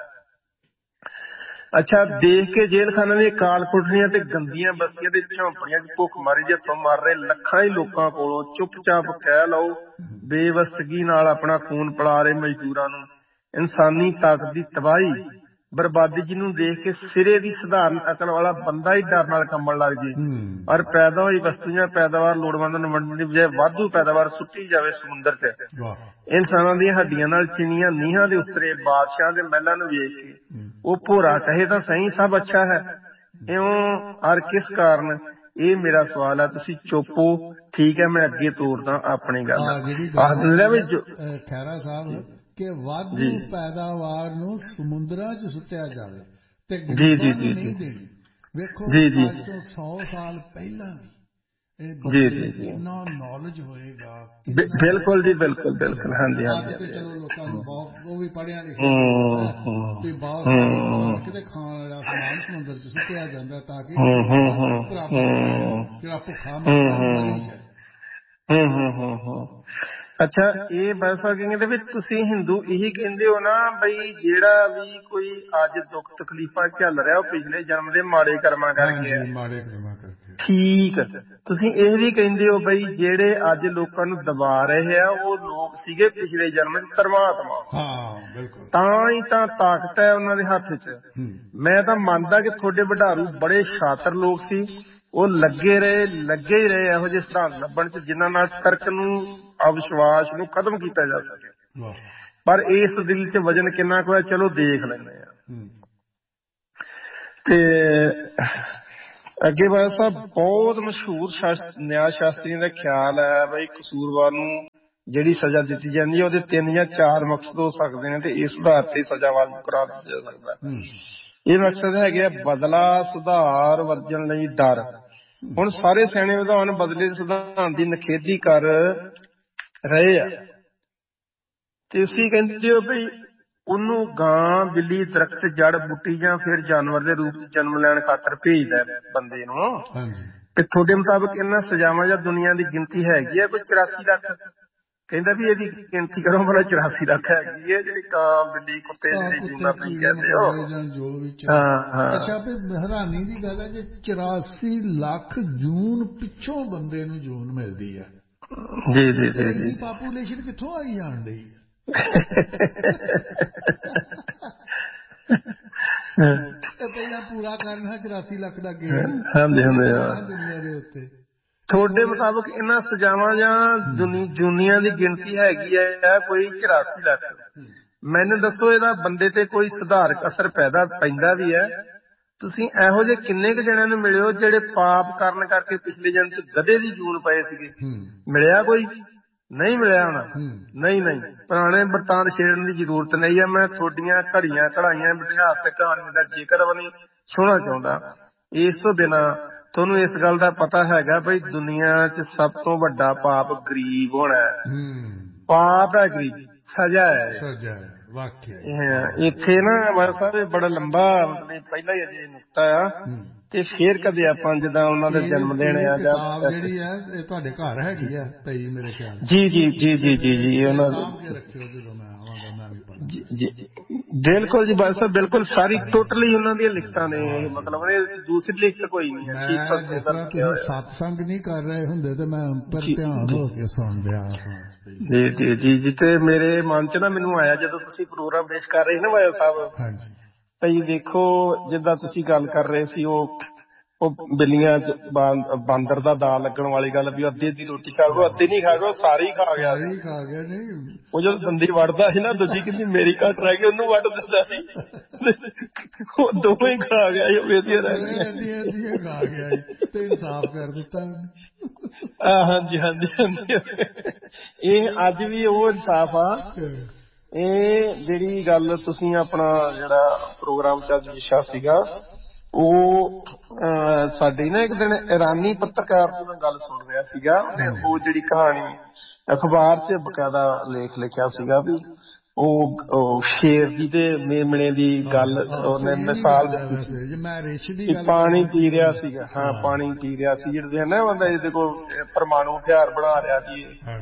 ਅੱਛਾ ਦੇਖ ਕੇ ਜੇਲ੍ਹ ਖਾਨੇ ਦੀਆਂ ਕਾਲ ਕੋਠੜੀਆਂ ਤੇ ਗੰਦੀਆਂ ਬਸਤੀਆਂ ਤੇ ਝੌਂਪੜੀਆਂ ਚ ਭੁੱਖ ਮਾਰੀ ਜੇ ਤੋਂ ਮਰ ਰਹੇ ਲੱਖਾਂ ਹੀ ਲੋਕਾਂ ਕੋਲੋਂ ਚੁੱਪ-ਚਾਪ ਕਹਿ ਲਓ ਬੇਵਸਤਗੀ ਨਾਲ ਆਪਣਾ ਖੂਨ ਪਿਲਾ ਰਹੇ ਮਜ਼ਦੂਰਾਂ ਨੂੰ ਇਨਸਾਨੀ ਤਾਕਤ ਦੀ ਤਬਾਹੀ ਬਰਬਾਦੀ ਜਿਹਨੂੰ ਦੇਖ ਕੇ ਸਿਰੇ ਦੀ ਸਧਾਰਨ ਅਕਲ ਵਾਲਾ ਬੰਦਾ ਹੀ ਡਰ ਨਾਲ ਕੰਬਣ ਲੱਗ ਜੇ ਔਰ ਪੈਦਾ ਹੋਈ ਵਸਤੂਆਂ ਪੈਦਾਵਾਰ ਲੋੜਵੰਦਾਂ ਨੂੰ ਵੰਡਣ ਦੀ ਬਜਾਏ ਵਾਧੂ ਪੈਦਾਵਾਰ ਸੁੱਟੀ ਜਾਵੇ ਸਮੁੰਦਰ ਚ। ਇਨਸਾਨਾਂ ਦੀਆਂ ਹੱਡੀਆਂ ਨਾਲ ਚਿਣੀਆਂ ਨੀਹਾਂ ਦੇ ਉਸਰੇ ਬਾਦਸ਼ਾਹ ਦੇ ਮਹਿਲਾਂ ਨੂੰ ਵੇਖ ਕੇ ਉਹ ਭੋਰਾ ਕਹੇ ਤਾਂ ਸਹੀ ਸਭ ਅੱਛਾ ਹੈ ਇਉਂ ਔਰ ਕਿਸ ਕਾਰਨ? ਇਹ ਮੇਰਾ ਸਵਾਲ ਹੈ। ਤੁਸੀਂ ਚੁੱਪੋ ਠੀਕ ਹੈ, ਮੈਂ ਅੱਗੇ ਤੋਰਦਾ ਆਪਣੀ ਗੱਲ। ਖਹਿਰਾ ਸਾਹਿਬ ਕਿ ਵਾਧੂ ਪੈਦਾਵਾਰ ਨੂੰ ਸਮੁੰਦਰਾਂ ਚ ਸੁੱਟਿਆ ਜਾਵੇ ਤੇ ਗਰੀਬਾਂ ਨੂੰ ਨਹੀਂ ਦੇਣੀ। ਵੇਖੋ ਅੱਜ ਤੋਂ ਸੌ ਸਾਲ ਪਹਿਲਾਂ ਵੀ ਕਿੰਨਾ ਨੌਲੇਜ ਹੋਏਗਾ। ਬਿਲਕੁਲ ਜੀ ਬਿਲਕੁਲ ਬਿਲਕੁਲ। ਹਾਂਜੀ ਅੱਜ ਤੇ ਚਲੋ ਲੋਕਾਂ ਨੂੰ ਬਹੁਤ ਉਹ ਵੀ ਪੜ੍ਹਿਆ ਲਿਖਿਆ ਤੇ ਬਹੁਤ ਕਿਤੇ ਖਾਣ ਵਾਲਾ ਸਮਾਨ ਸਮੁੰਦਰ ਚ ਸੁੱਟਿਆ ਜਾਂਦਾ ਤਾਂ ਕਿ ਜਿਹੜਾ ਭੁੱਖਾ ਮਰੀ ਜਾਏ। ਹੂੰ ਹੂੰ ਹੂੰ ਹੂੰ। ਅੱਛਾ ਇਹ ਬਸ ਕਹਿੰਦੇ ਵੀ ਤੁਸੀਂ ਹਿੰਦੂ ਇਹੀ ਕਹਿੰਦੇ ਹੋ ਨਾ ਬਈ ਜਿਹੜਾ ਵੀ ਕੋਈ ਅੱਜ ਦੁੱਖ ਤਕਲੀਫਾਂ ਝੱਲ ਰਿਹਾ ਉਹ ਪਿਛਲੇ ਜਨਮ ਦੇ ਮਾੜੇ ਕਰਮਾਂ ਕਰਕੇ ਹੈ? ਮਾੜੇ ਕਰਮਾਂ ਕਰਕੇ ਠੀਕ। ਤੁਸੀਂ ਇਹ ਵੀ ਕਹਿੰਦੇ ਹੋ ਬਈ ਜਿਹੜੇ ਅੱਜ ਲੋਕਾਂ ਨੂੰ ਦਬਾ ਰਹੇ ਆ ਉਹ ਲੋਕ ਸੀਗੇ ਪਿਛਲੇ ਜਨਮ ਚ ਪਰਮਾਤਮਾ। ਹਾਂ ਬਿਲਕੁਲ। ਤਾਂ ਹੀ ਤਾਂ ਤਾਕਤ ਹੈ ਉਹਨਾਂ ਦੇ ਹੱਥ ਚ। ਮੈਂ ਤਾਂ ਮੰਨਦਾ ਕਿ ਤੁਹਾਡੇ ਵਡਾਰੂ ਬੜੇ ਸ਼ਾਤਰ ਲੋਕ ਸੀ ਉਹ ਲੱਗੇ ਰਹੇ ਲੱਗੇ ਹੀ ਰਹੇ ਇਹੋ ਜਿਹੇ ਸਿਧਾਂਤ ਲੱਭਣ ਚ ਜਿਨ੍ਹਾਂ ਨਾਲ ਤਰਕ ਨੂੰ ਅਵਿਸ਼ਵਾਸ ਨੂੰ ਖਤਮ ਕੀਤਾ ਜਾ ਸਕੇ। ਪਰ ਇਸ ਦਿਲ ਚ ਵਜਨ ਕਿੰਨਾ ਕੁ ਹੈ ਚਲੋ ਦੇਖ ਲੈਂਦੇ ਆ। ਤੇ ਅੱਗੇ ਬਾਦ ਸਾਹਿਬ ਬਹੁਤ ਮਸ਼ਹੂਰ ਨਿਆਂ ਸ਼ਾਸਤਰੀਆਂ ਦਾ ਖਿਆਲ ਹੈ ਬਈ ਕਸੂਰਵਾਰ ਨੂੰ ਜਿਹੜੀ ਸਜ਼ਾ ਦਿੱਤੀ ਜਾਂਦੀ ਹੈ ਉਹਦੇ ਤਿੰਨ ਜਾਂ ਚਾਰ ਮਕਸਦ ਹੋ ਸਕਦੇ ਨੇ ਤੇ ਇਸ ਆਧਾਰ ਤੇ ਸਜ਼ਾ ਵਾਲ ਕਰਾ ਦਿੱਤਾ ਜਾ ਸਕਦਾ। ਇਹ ਮਕਸਦ ਹੈਗੇ ਆ ਬਦਲਾ, ਸੁਧਾਰ, ਵਰਜਣ ਲਈ ਡਰ। ਹੁਣ ਸਾਰੇ ਸਿਆਣੇ ਵਿਧਵਾਨ ਬਦਲੇ ਸਿਧਾਂਤ ਦੀ ਨਿਖੇਧੀ ਕਰ ਰਹੇ ਆ। ਤੁਸੀਂ ਕਹਿੰਦੇ ਹੋ ਬਈ ਉਹਨੂੰ ਗਾਂ, ਬਿੱਲੀ, ਦਰਖਤ, ਜੜ ਬੂਟੀ ਜਾਂ ਫਿਰ ਜਾਨਵਰ ਦੇ ਰੂਪ ਚ ਜਨਮ ਲੈਣ ਖਾਤਰ ਭੇਜਦਾ ਬੰਦੇ ਨੂੰ। ਤੇ ਤੁਹਾਡੇ ਮੁਤਾਬਕ ਇਹਨਾਂ ਸਜ਼ਾਵਾਂ ਜਾਂ ਦੁਨੀਆ ਦੀ ਗਿਣਤੀ ਹੈਗੀ ਆ ਕੋਈ ਚੁਰਾਸੀ ਲੱਖ? ਕਹਿੰਦਾ ਵੀ ਇਹਦੀ ਗਿਣਤੀ ਕਰੋ ਭਲਾ ਚੁਰਾਸੀ ਲੱਖ ਹੈਗੀ ਹੈ ਜਿਹੜੀ ਕਾਂ, ਬਿੱਲੀ, ਕੁੱਤੇ ਜਿਹੜੇ ਜੂਨਾ ਤੁਸੀਂ ਕਹਿੰਦੇ ਹੋ। ਹਾਂ। ਅੱਛਾ ਫਿਰ ਹੈਰਾਨੀ ਦੀ ਗੱਲ ਹੈ ਜੇ ਚੁਰਾਸੀ ਲੱਖ ਜੂਨ ਪਿੱਛੋਂ ਬੰਦੇ ਨੂੰ ਜੂਨ ਮਿਲਦੀ ਹੈ। ਜੀ ਜੀ ਜੀ ਜੀ ਪਾਪੂਲੇਸ਼ਨ ਕਿੱਥੋਂ ਆਈ ਜਾਣ ਡਈ ਹੈ? ਪਹਿਲਾਂ ਪੂਰਾ ਕਰਨਾ ਚੁਰਾਸੀ ਲੱਖ ਦਾ ਗੇਮ ਦੁਨੀਆ ਦੇ ਉੱਤੇ। ਤੁਹਾਡੇ ਮੁਤਾਬਕ ਇਹਨਾਂ ਸਜ਼ਾਵਾਂ ਜਾਂ ਦੁਨੀਆ ਦੀ ਗਿਣਤੀ ਹੈਗੀ ਹੈ ਕੋਈ ਚੁਰਾਸੀ ਲੱਖ? ਮੈਨੂੰ ਦੱਸੋ ਇਹਦਾ ਬੰਦੇ ਤੇ ਕੋਈ ਸੁਧਾਰਕ ਅਸਰ ਪੈਦਾ ਪੈਂਦਾ ਵੀ ਹੈ? ਤੁਸੀਂ ਇਹੋ ਜਿਹੇ ਕਿੰਨੇ ਕੁ ਜਣਿਆਂ ਨੂੰ ਮਿਲਿਓ ਜਿਹੜੇ ਪਾਪ ਕਰਨ ਕਰਕੇ ਪਿਛਲੇ ਜਨਮ ਚ ਗਧੇ ਦੀ ਜੂਨ ਪਏ ਸੀਗੇ? ਮਿਲਿਆ ਕੋਈ? ਨਹੀਂ ਮਿਲਿਆ ਹੋਣਾ। ਨਹੀਂ ਨਹੀਂ ਪੁਰਾਣੇ ਬਰਤਾਂਤ ਛੇੜਨ ਦੀ ਜ਼ਰੂਰਤ ਨਹੀਂ ਹੈ। ਮੈਂ ਤੁਹਾਡੀਆਂ ਘੜੀਆਂ ਘੜਾਈਆਂ ਇਤਿਹਾਸਕ ਕਹਾਣੀ ਦਾ ਜ਼ਿਕਰ ਵੀ ਨਹੀਂ ਸੁਣਨਾ ਚਾਹੁੰਦਾ। ਇਸ ਤੋਂ ਬਿਨਾਂ ਤੁਹਾਨੂੰ ਇਸ ਗੱਲ ਦਾ ਪਤਾ ਹੈਗਾ ਬਈ ਦੁਨੀਆ ਚ ਸਭ ਤੋਂ ਵੱਡਾ ਪਾਪ ਗਰੀਬ ਹੋਣਾ ਹੈ। ਪਾਪ ਹੈ ਗਰੀਬ, ਸਜ਼ਾ ਹੈ। ਇੱਥੇ ਨਾ ਸਾਹਿਬ ਬੜਾ ਲੰਬਾ ਮਤਲਬ ਪਹਿਲਾਂ ਹੀ ਅਜੇ ਨੁਕਤਾ ਆ ਤੇ ਫੇਰ ਕਦੇ ਆਪਾਂ ਜਿੱਦਾਂ ਉਹਨਾਂ ਦੇ ਜਨਮ ਦਿਨ ਆ ਜਾਂ ਜਿਹੜੀ ਹੈ ਇਹ ਤੁਹਾਡੇ ਘਰ ਹੈਗੀ ਆ ਪਈ ਮੇਰੇ ਖਿਆਲ। ਜੀ ਜੀ ਜੀ ਜੀ ਜੀ ਜੀ ਉਹਨਾਂ ਦੇ ਰੱਖਿਓ ਜਦੋਂ ਮੈਂ ਆਵਾਂਗਾ ਮੈਂ ਵੀ ਪੜ੍ਹਾਂ। ਜੀ ਬਿਲਕੁਲ ਜੀ ਬਾਦ ਸਾਹਿਬ ਬਿਲਕੁਲ ਸਾਰੀ ਟੋਟਲੀ ਉਹਨਾਂ ਦੀਆਂ ਲਿਖਤਾਂ ਨੇ। ਮਤਲਬ ਦੂਸਰੀ ਲਿਖਤ ਕੋਈ ਨਹੀਂ ਹੈ। ਜਿਸ ਤਰ੍ਹਾਂ ਤੁਸੀਂ ਸਤਸੰਗ ਨਹੀਂ ਕਰ ਰਹੇ ਹੁੰਦੇ ਤੇ ਮੈਂ ਅੰਤਰ ਧਿਆਨ ਹੋ ਕੇ ਸੁਣ ਰਿਹਾ। ਜੀ ਜੀ ਜੀ ਜੀ ਤੇ ਮੇਰੇ ਮਨ ਚ ਨਾ ਮੈਨੂੰ ਆਇਆ ਜਦੋਂ ਤੁਸੀਂ ਪ੍ਰੋਗਰਾਮ ਪੇਸ਼ ਕਰ ਰਹੇ ਨਾ ਵਾਇਓ ਸਾਹਿਬ ਭਈ ਦੇਖੋ ਜਿੱਦਾਂ ਤੁਸੀਂ ਗੱਲ ਕਰ ਰਹੇ ਸੀ ਉਹ ਉਹ ਬਿੱਲੀਆਂ ਚ ਬਾਂਦਰ ਦਾ ਦਾ ਲੱਗਣ ਵਾਲੀ ਗੱਲ ਵੀ ਅੱਧੀ ਅੱਧੀ ਰੋਟੀ ਖਾ ਗਏ, ਅੱਧੀ ਨਹੀਂ ਖਾ ਗਏ, ਉਹ ਸਾਰੀ ਖਾ ਗਿਆ ਖਾ ਗਿਆ ਨਹੀਂ ਉਹ ਜਦੋਂ ਦੰਦੀ ਵੜਦਾ ਸੀ ਨਾ ਦੂਜੀ ਕਹਿੰਦੀ ਮੇਰੀ ਘੱਟ ਰਹਿ ਗਈ ਉਹਨੂੰ ਵੱਢ ਦਿੰਦਾ ਸੀ ਉਹ ਦੋਵੇਂ ਹੀ ਖਾ ਗਿਆ ਇਹਦੀਆਂ ਰਹਿ ਖਾ ਗਿਆ ਤੇ ਇਨਸਾਫ ਕਰ ਦਿੱਤਾ। ਹਾਂਜੀ ਹਾਂਜੀ ਹਾਂਜੀ ਇਹ ਅੱਜ ਵੀ ਉਹ ਇਨਸਾਫ ਆ। ਇਹ ਜਿਹੜੀ ਗੱਲ ਤੁਸੀਂ ਆਪਣਾ ਜਿਹੜਾ ਪ੍ਰੋਗਰਾਮ ਚ ਅੱਜ ਵਿਸ਼ਾ ਸੀਗਾ ਉਹ ਸਾਡੀ ਨਾ ਇੱਕ ਦਿਨ ਇਰਾਨੀ ਪੱਤਰਕਾਰ ਦੀ ਮੈਂ ਗੱਲ ਸੁਣ ਰਿਹਾ ਸੀਗਾ। ਉਹਨੇ ਉਹ ਜਿਹੜੀ ਕਹਾਣੀ ਅਖਬਾਰ ਚ ਬਕਾਇਦਾ ਲੇਖ ਲਿਖਿਆ ਸੀਗਾ ਵੀ ਉਹ ਸ਼ੇਰ ਦੀ ਤੇ ਮੇਮਣੇ ਦੀ ਗੱਲ ਉਹਨੇ ਮਿਸਾਲ ਦਿੱਤੀ। ਪਾਣੀ ਪੀ ਰਿਹਾ ਸੀਗਾ। ਹਾਂ ਪਾਣੀ ਪੀ ਰਿਹਾ ਸੀ ਜਿਹੜੇ ਨਾ ਬੰਦਾ ਇਹਦੇ ਕੋਲ ਪਰਮਾਣੂ ਹਥਿਆਰ ਬਣਾ ਰਿਹਾ ਸੀ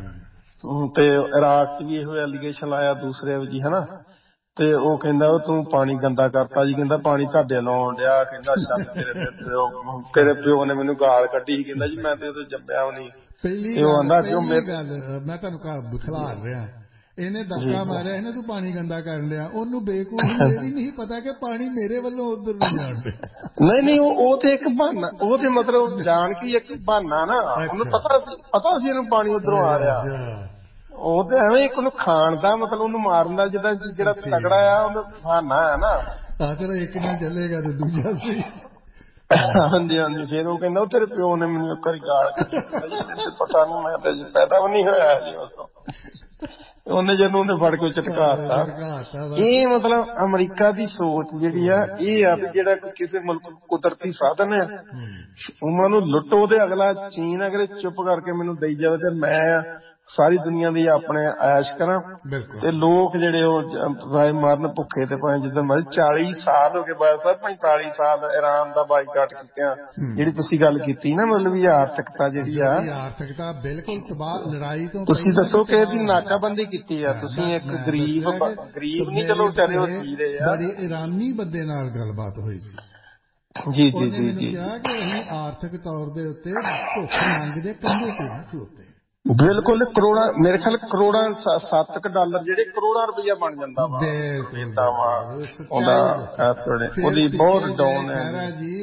ਤੇ ਇਰਾਕ ਚ ਵੀ ਇਹੋ ਐਲੀਗੇਸ਼ਨ ਲਾਇਆ ਦੂਸਰੇ ਵੀ ਹਨਾ। ਤੇ ਉਹ ਕਹਿੰਦਾ ਉਹ ਤੂੰ ਪਾਣੀ ਗੰਦਾ ਕਰਤਾ ਜੀ। ਕਹਿੰਦਾ ਪਾਣੀ ਤੁਹਾਡੇ ਲਾਉਣ ਡਿਆ। ਕਹਿੰਦਾ ਅੱਛਾ ਤੇਰੇ ਪਿਓ ਤੇਰੇ ਪਿਓ ਨੇ ਮੈਨੂੰ ਗਾਲ ਕੱਢੀ। ਕਹਿੰਦਾ ਜੀ ਮੈਂ ਤੇ ਉਦੋਂ ਜੰਮਿਆ ਵੀ ਨਹੀਂ। ਪਹਿਲੀ ਗੱਲ ਮੈਂ ਤੁਹਾਨੂੰ ਘਰ ਖਿਲਾਰ ਰਿਹਾ ਇਹਨੇ ਧੱਕਾ ਮਾਰਿਆ ਇਹਨੇ ਤੂੰ ਪਾਣੀ ਗੰਦਾ ਕਰਨ ਡਿਆ। ਉਹਨੂੰ ਬੇਵਕੂਫ ਇਹ ਵੀ ਨਹੀਂ ਪਤਾ ਕਿ ਪਾਣੀ ਮੇਰੇ ਵੱਲੋਂ ਉਧਰ ਨੂੰ ਜਾਣ ਡਿਆ। ਨਹੀਂ ਨਹੀਂ ਉਹ ਤੇ ਇੱਕ ਬਹਾਨਾ ਉਹ ਤੇ ਮਤਲਬ ਜਾਣ ਕੇ ਇੱਕ ਬਹਾਨਾ ਨਾ ਉਹਨੂੰ ਪਤਾ ਸੀ ਪਤਾ ਸੀ ਇਹਨੂੰ ਪਾਣੀ ਉਧਰੋਂ ਆ ਰਿਹਾ। ਉਹ ਤੇ ਐਵੇਂ ਇੱਕ ਉਹਨੂੰ ਖਾਣ ਦਾ ਮਤਲਬ ਉਹਨੂੰ ਮਾਰਨ ਦਾ ਜਿੱਦਾਂ ਜਿਹੜਾ ਤਗੜਾ ਆ ਉਹਨੂੰ ਬਹਾਨਾ ਹੈ ਨਾ। ਆ ਚਲੋ ਇੱਕ ਨਾਲ ਚੱਲੇਗਾ ਤੇ ਦੂਜਾ ਸਹੀ। ਹਾਂਜੀ ਹਾਂਜੀ ਫਿਰ ਉਹ ਕਹਿੰਦਾ ਤੇਰੇ ਪਿਓ ਨੇ ਮੈਨੂੰ ਇੱਕ ਵਾਰੀ ਗਾਲ ਕੱਢੀ ਪਤਾ ਨੀ ਮੈਂ ਤਾਂ ਪੈਦਾ ਵੀ ਨਹੀਂ ਹੋਇਆ ਜੀ ਉਦੋਂ। ਉਹਨੇ ਜਦੋਂ ਉਹਨੇ ਫੜ ਕੇ ਝਟਕਾਤਾ। ਇਹ ਮਤਲਬ ਅਮਰੀਕਾ ਦੀ ਸੋਚ ਜਿਹੜੀ ਆ ਇਹ ਆ ਵੀ ਜਿਹੜਾ ਕਿਸੇ ਮੁਲਕ ਕੁਦਰਤੀ ਸਾਧਨ ਆ ਉਹਨਾਂ ਨੂੰ ਲੁੱਟੋ ਤੇ ਅਗਲਾ ਚੀਨ ਅਗਰ ਚੁੱਪ ਕਰਕੇ ਮੈਨੂੰ ਦੇਈ ਜਾਵੇ ਤੇ ਮੈਂ ਸਾਰੀ ਦੁਨੀਆ ਦੀ ਆਪਣੇ ਐਸ਼ ਕਰਾਂ। ਤੇ ਲੋਕ ਜਿਹੜੇ ਉਹ ਭਾਵੇਂ ਮਰਨ ਭੁੱਖੇ ਤੇ ਭਾਵੇਂ ਜਿੱਦਾਂ ਮਰਜ਼ੀ। ਚਾਲੀ ਸਾਲ ਹੋ ਗਏ ਬਾਅਦ ਪੈਂਤਾਲੀ ਸਾਲ ਇਰਾਨ ਦਾ ਬਾਈਕਾਟ ਕੀਤਿਆਂ ਜਿਹੜੀ ਤੁਸੀਂ ਗੱਲ ਕੀਤੀ ਨਾ ਮਤਲਬ ਵੀ ਆਰਥਿਕਤਾ ਜਿਹੜੀ ਆ ਆਰਥਿਕਤਾ ਬਿਲਕੁਲ ਤਬਾਹ ਲੜਾਈ ਤੋਂ ਤੁਸੀਂ ਦੱਸੋ ਕਿ ਇਹਦੀ ਨਾਕਾਬੰਦੀ ਕੀਤੀ ਆ ਤੁਸੀਂ ਇੱਕ ਗਰੀਬ ਗਰੀਬ ਨਹੀਂ ਚਲੋ ਵਿਚਾਰੇ ਉਹ ਜੀ ਰਹੇ ਆ। ਬੜੀ ਇਰਾਨੀ ਬੰਦੇ ਨਾਲ ਗੱਲਬਾਤ ਹੋਈ ਸੀ। ਜੀ ਜੀ ਜੀ ਜੀ ਕਿਹਾ ਕਿ ਅਸੀਂ ਆਰਥਿਕ ਤੌਰ ਦੇ ਉੱਤੇ ਭੁੱਖ ਨੰਗ ਦੇ ਕੰਢੇ ਤੇ ਨਹੀਂ ਖਲੋਤੇ। ਬਿਲਕੁਲ ਕਰੋੜਾਂ ਮੇਰੇ ਖਿਆਲ ਕਰੋੜਾਂ ਸੱਤ ਕੁ ਡਾਲਰ ਜਿਹੜੇ ਕਰੋੜਾਂ ਰੁਪਇਆ ਬਣ ਜਾਂਦਾ ਵਾ ਉਹਦਾ ਉਹਦੀ ਬਹੁਤ ਡਾਊਨ ਹੈ ਜੀ।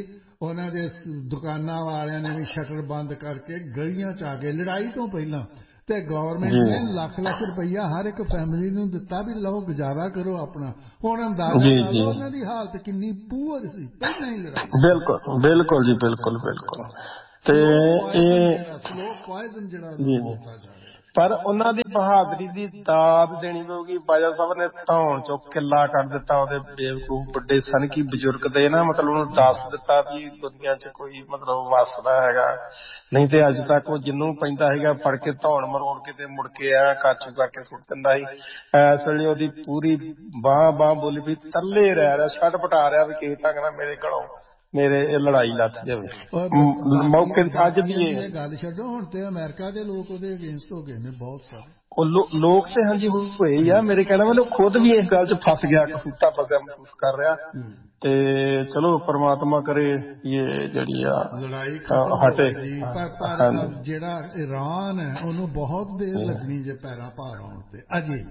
ਉਹਨਾਂ ਦੇ ਦੁਕਾਨਾਂ ਵਾਲਿਆਂ ਨੇ ਵੀ ਸ਼ਟਰ ਬੰਦ ਕਰਕੇ ਗਲੀਆਂ ਚ ਆ ਗਏ ਲੜਾਈ ਤੋਂ ਪਹਿਲਾਂ ਤੇ ਗਵਰਨਮੈਂਟ ਨੇ ਲੱਖ ਲੱਖ ਰੁਪਈਆ ਹਰ ਇੱਕ ਫੈਮਿਲੀ ਨੂੰ ਦਿੱਤਾ ਵੀ ਲਓ ਗੁਜ਼ਾਰਾ ਕਰੋ ਆਪਣਾ। ਹੁਣ ਅੰਦਾਜ਼ਾ ਲਾ ਲਓ ਉਹਨਾਂ ਦੀ ਹਾਲਤ ਕਿੰਨੀ ਪੂਰ ਸੀ ਪਹਿਲਾਂ ਹੀ ਲੜਾਈ। ਬਿਲਕੁਲ ਬਿਲਕੁਲ ਜੀ ਬਿਲਕੁਲ ਬਿਲਕੁਲ। ਤੇ ਇਹ ਸਲੋ ਪੁਆਇਜ਼ਨ ਜਿਹੜਾ ਦਿੱਤਾ ਜਾ ਰਿਹਾ ਪਰ ਉਹਨਾਂ ਦੀ ਬਹਾਦਰੀ ਦੀ ਦਾਦ ਦੇਣੀ ਪਊਗੀ। ਬਾਜਵਾ ਸਾਹਿਬ ਨੇ ਧੌਣ ਚੋਂ ਕਿੱਲਾ ਕੱਢ ਦਿੱਤਾ ਉਹਦੇ ਬੇਵਕੂਫ ਵੱਡੇ ਸਨ ਕੀ ਬਜ਼ੁਰਗ ਦੇ ਨਾ ਮਤਲਬ ਉਹਨੂੰ ਦੱਸ ਦਿੱਤਾ ਵੀ ਦੁਨੀਆ ਚ ਕੋਈ ਮਤਲਬ ਵੱਸਦਾ ਹੈਗਾ ਨਹੀਂ ਤੇ ਅੱਜ ਤੱਕ ਉਹ ਜਿਹਨੂੰ ਪੈਂਦਾ ਹੈਗਾ ਫੜ ਕੇ ਧੌਣ ਮਰੋੜ ਕੇ ਤੇ ਮੁੜ ਕੇ ਆ ਕਾਚੂ ਕਰਕੇ ਸੁੱਟ ਦਿੰਦਾ ਸੀ। ਇਸ ਵੇਲੇ ਉਹਦੀ ਪੂਰੀ ਬਾਂਹ ਬਾਂਹ ਬੋਲੀ ਵੀ ਤਰਲੇ ਰਹਿ ਰਿਹਾ ਛੱਡ ਪਟਾ ਰਿਹਾ ਵੀ ਕਿਸੇ ਢੰਗ ਨਾਲ ਮੇਰੇ ਘਰੋਂ ਮੇਰੇ ਇਹ ਲੜਾਈ ਲੱਥ ਜਾਵੇ। ਮੌਕੇ ਅੱਜ ਦੀ ਇਹ ਗੱਲ ਛੱਡੋ ਹੁਣ ਤੇ ਅਮਰੀਕਾ ਦੇ ਲੋਕ ਉਹਦੇ ਅਗੇਂਸਟ ਹੋ ਗਏ ਨੇ ਬਹੁਤ ਸਾਰੇ। ਉਹ ਲੋਕ ਤੇ ਹਾਂਜੀ ਹੋਏ ਹੀ ਆ। ਮੇਰੇ ਕਹਿਣਾ ਮੈਨੂੰ ਖੁਦ ਵੀ ਇਸ ਗੱਲ ਚ ਫਸ ਗਿਆ ਕਸੂਤਾ ਫਸਿਆ ਮਹਿਸੂਸ ਕਰ ਰਿਹਾ। ਤੇ ਚਲੋ ਪਰਮਾਤਮਾ ਕਰੇ ਇਹ ਜਿਹੜੀ ਆ ਲੜਾਈ ਹਟੇ। ਪਰ ਜਿਹੜਾ ਈਰਾਨ ਹੈ ਉਹਨੂੰ ਬਹੁਤ ਦੇਰ ਲੱਗਣੀ ਜੇ ਪੈਰਾਂ ਭਾਰ ਆਉਣ ਤੇ ਅਜੇ।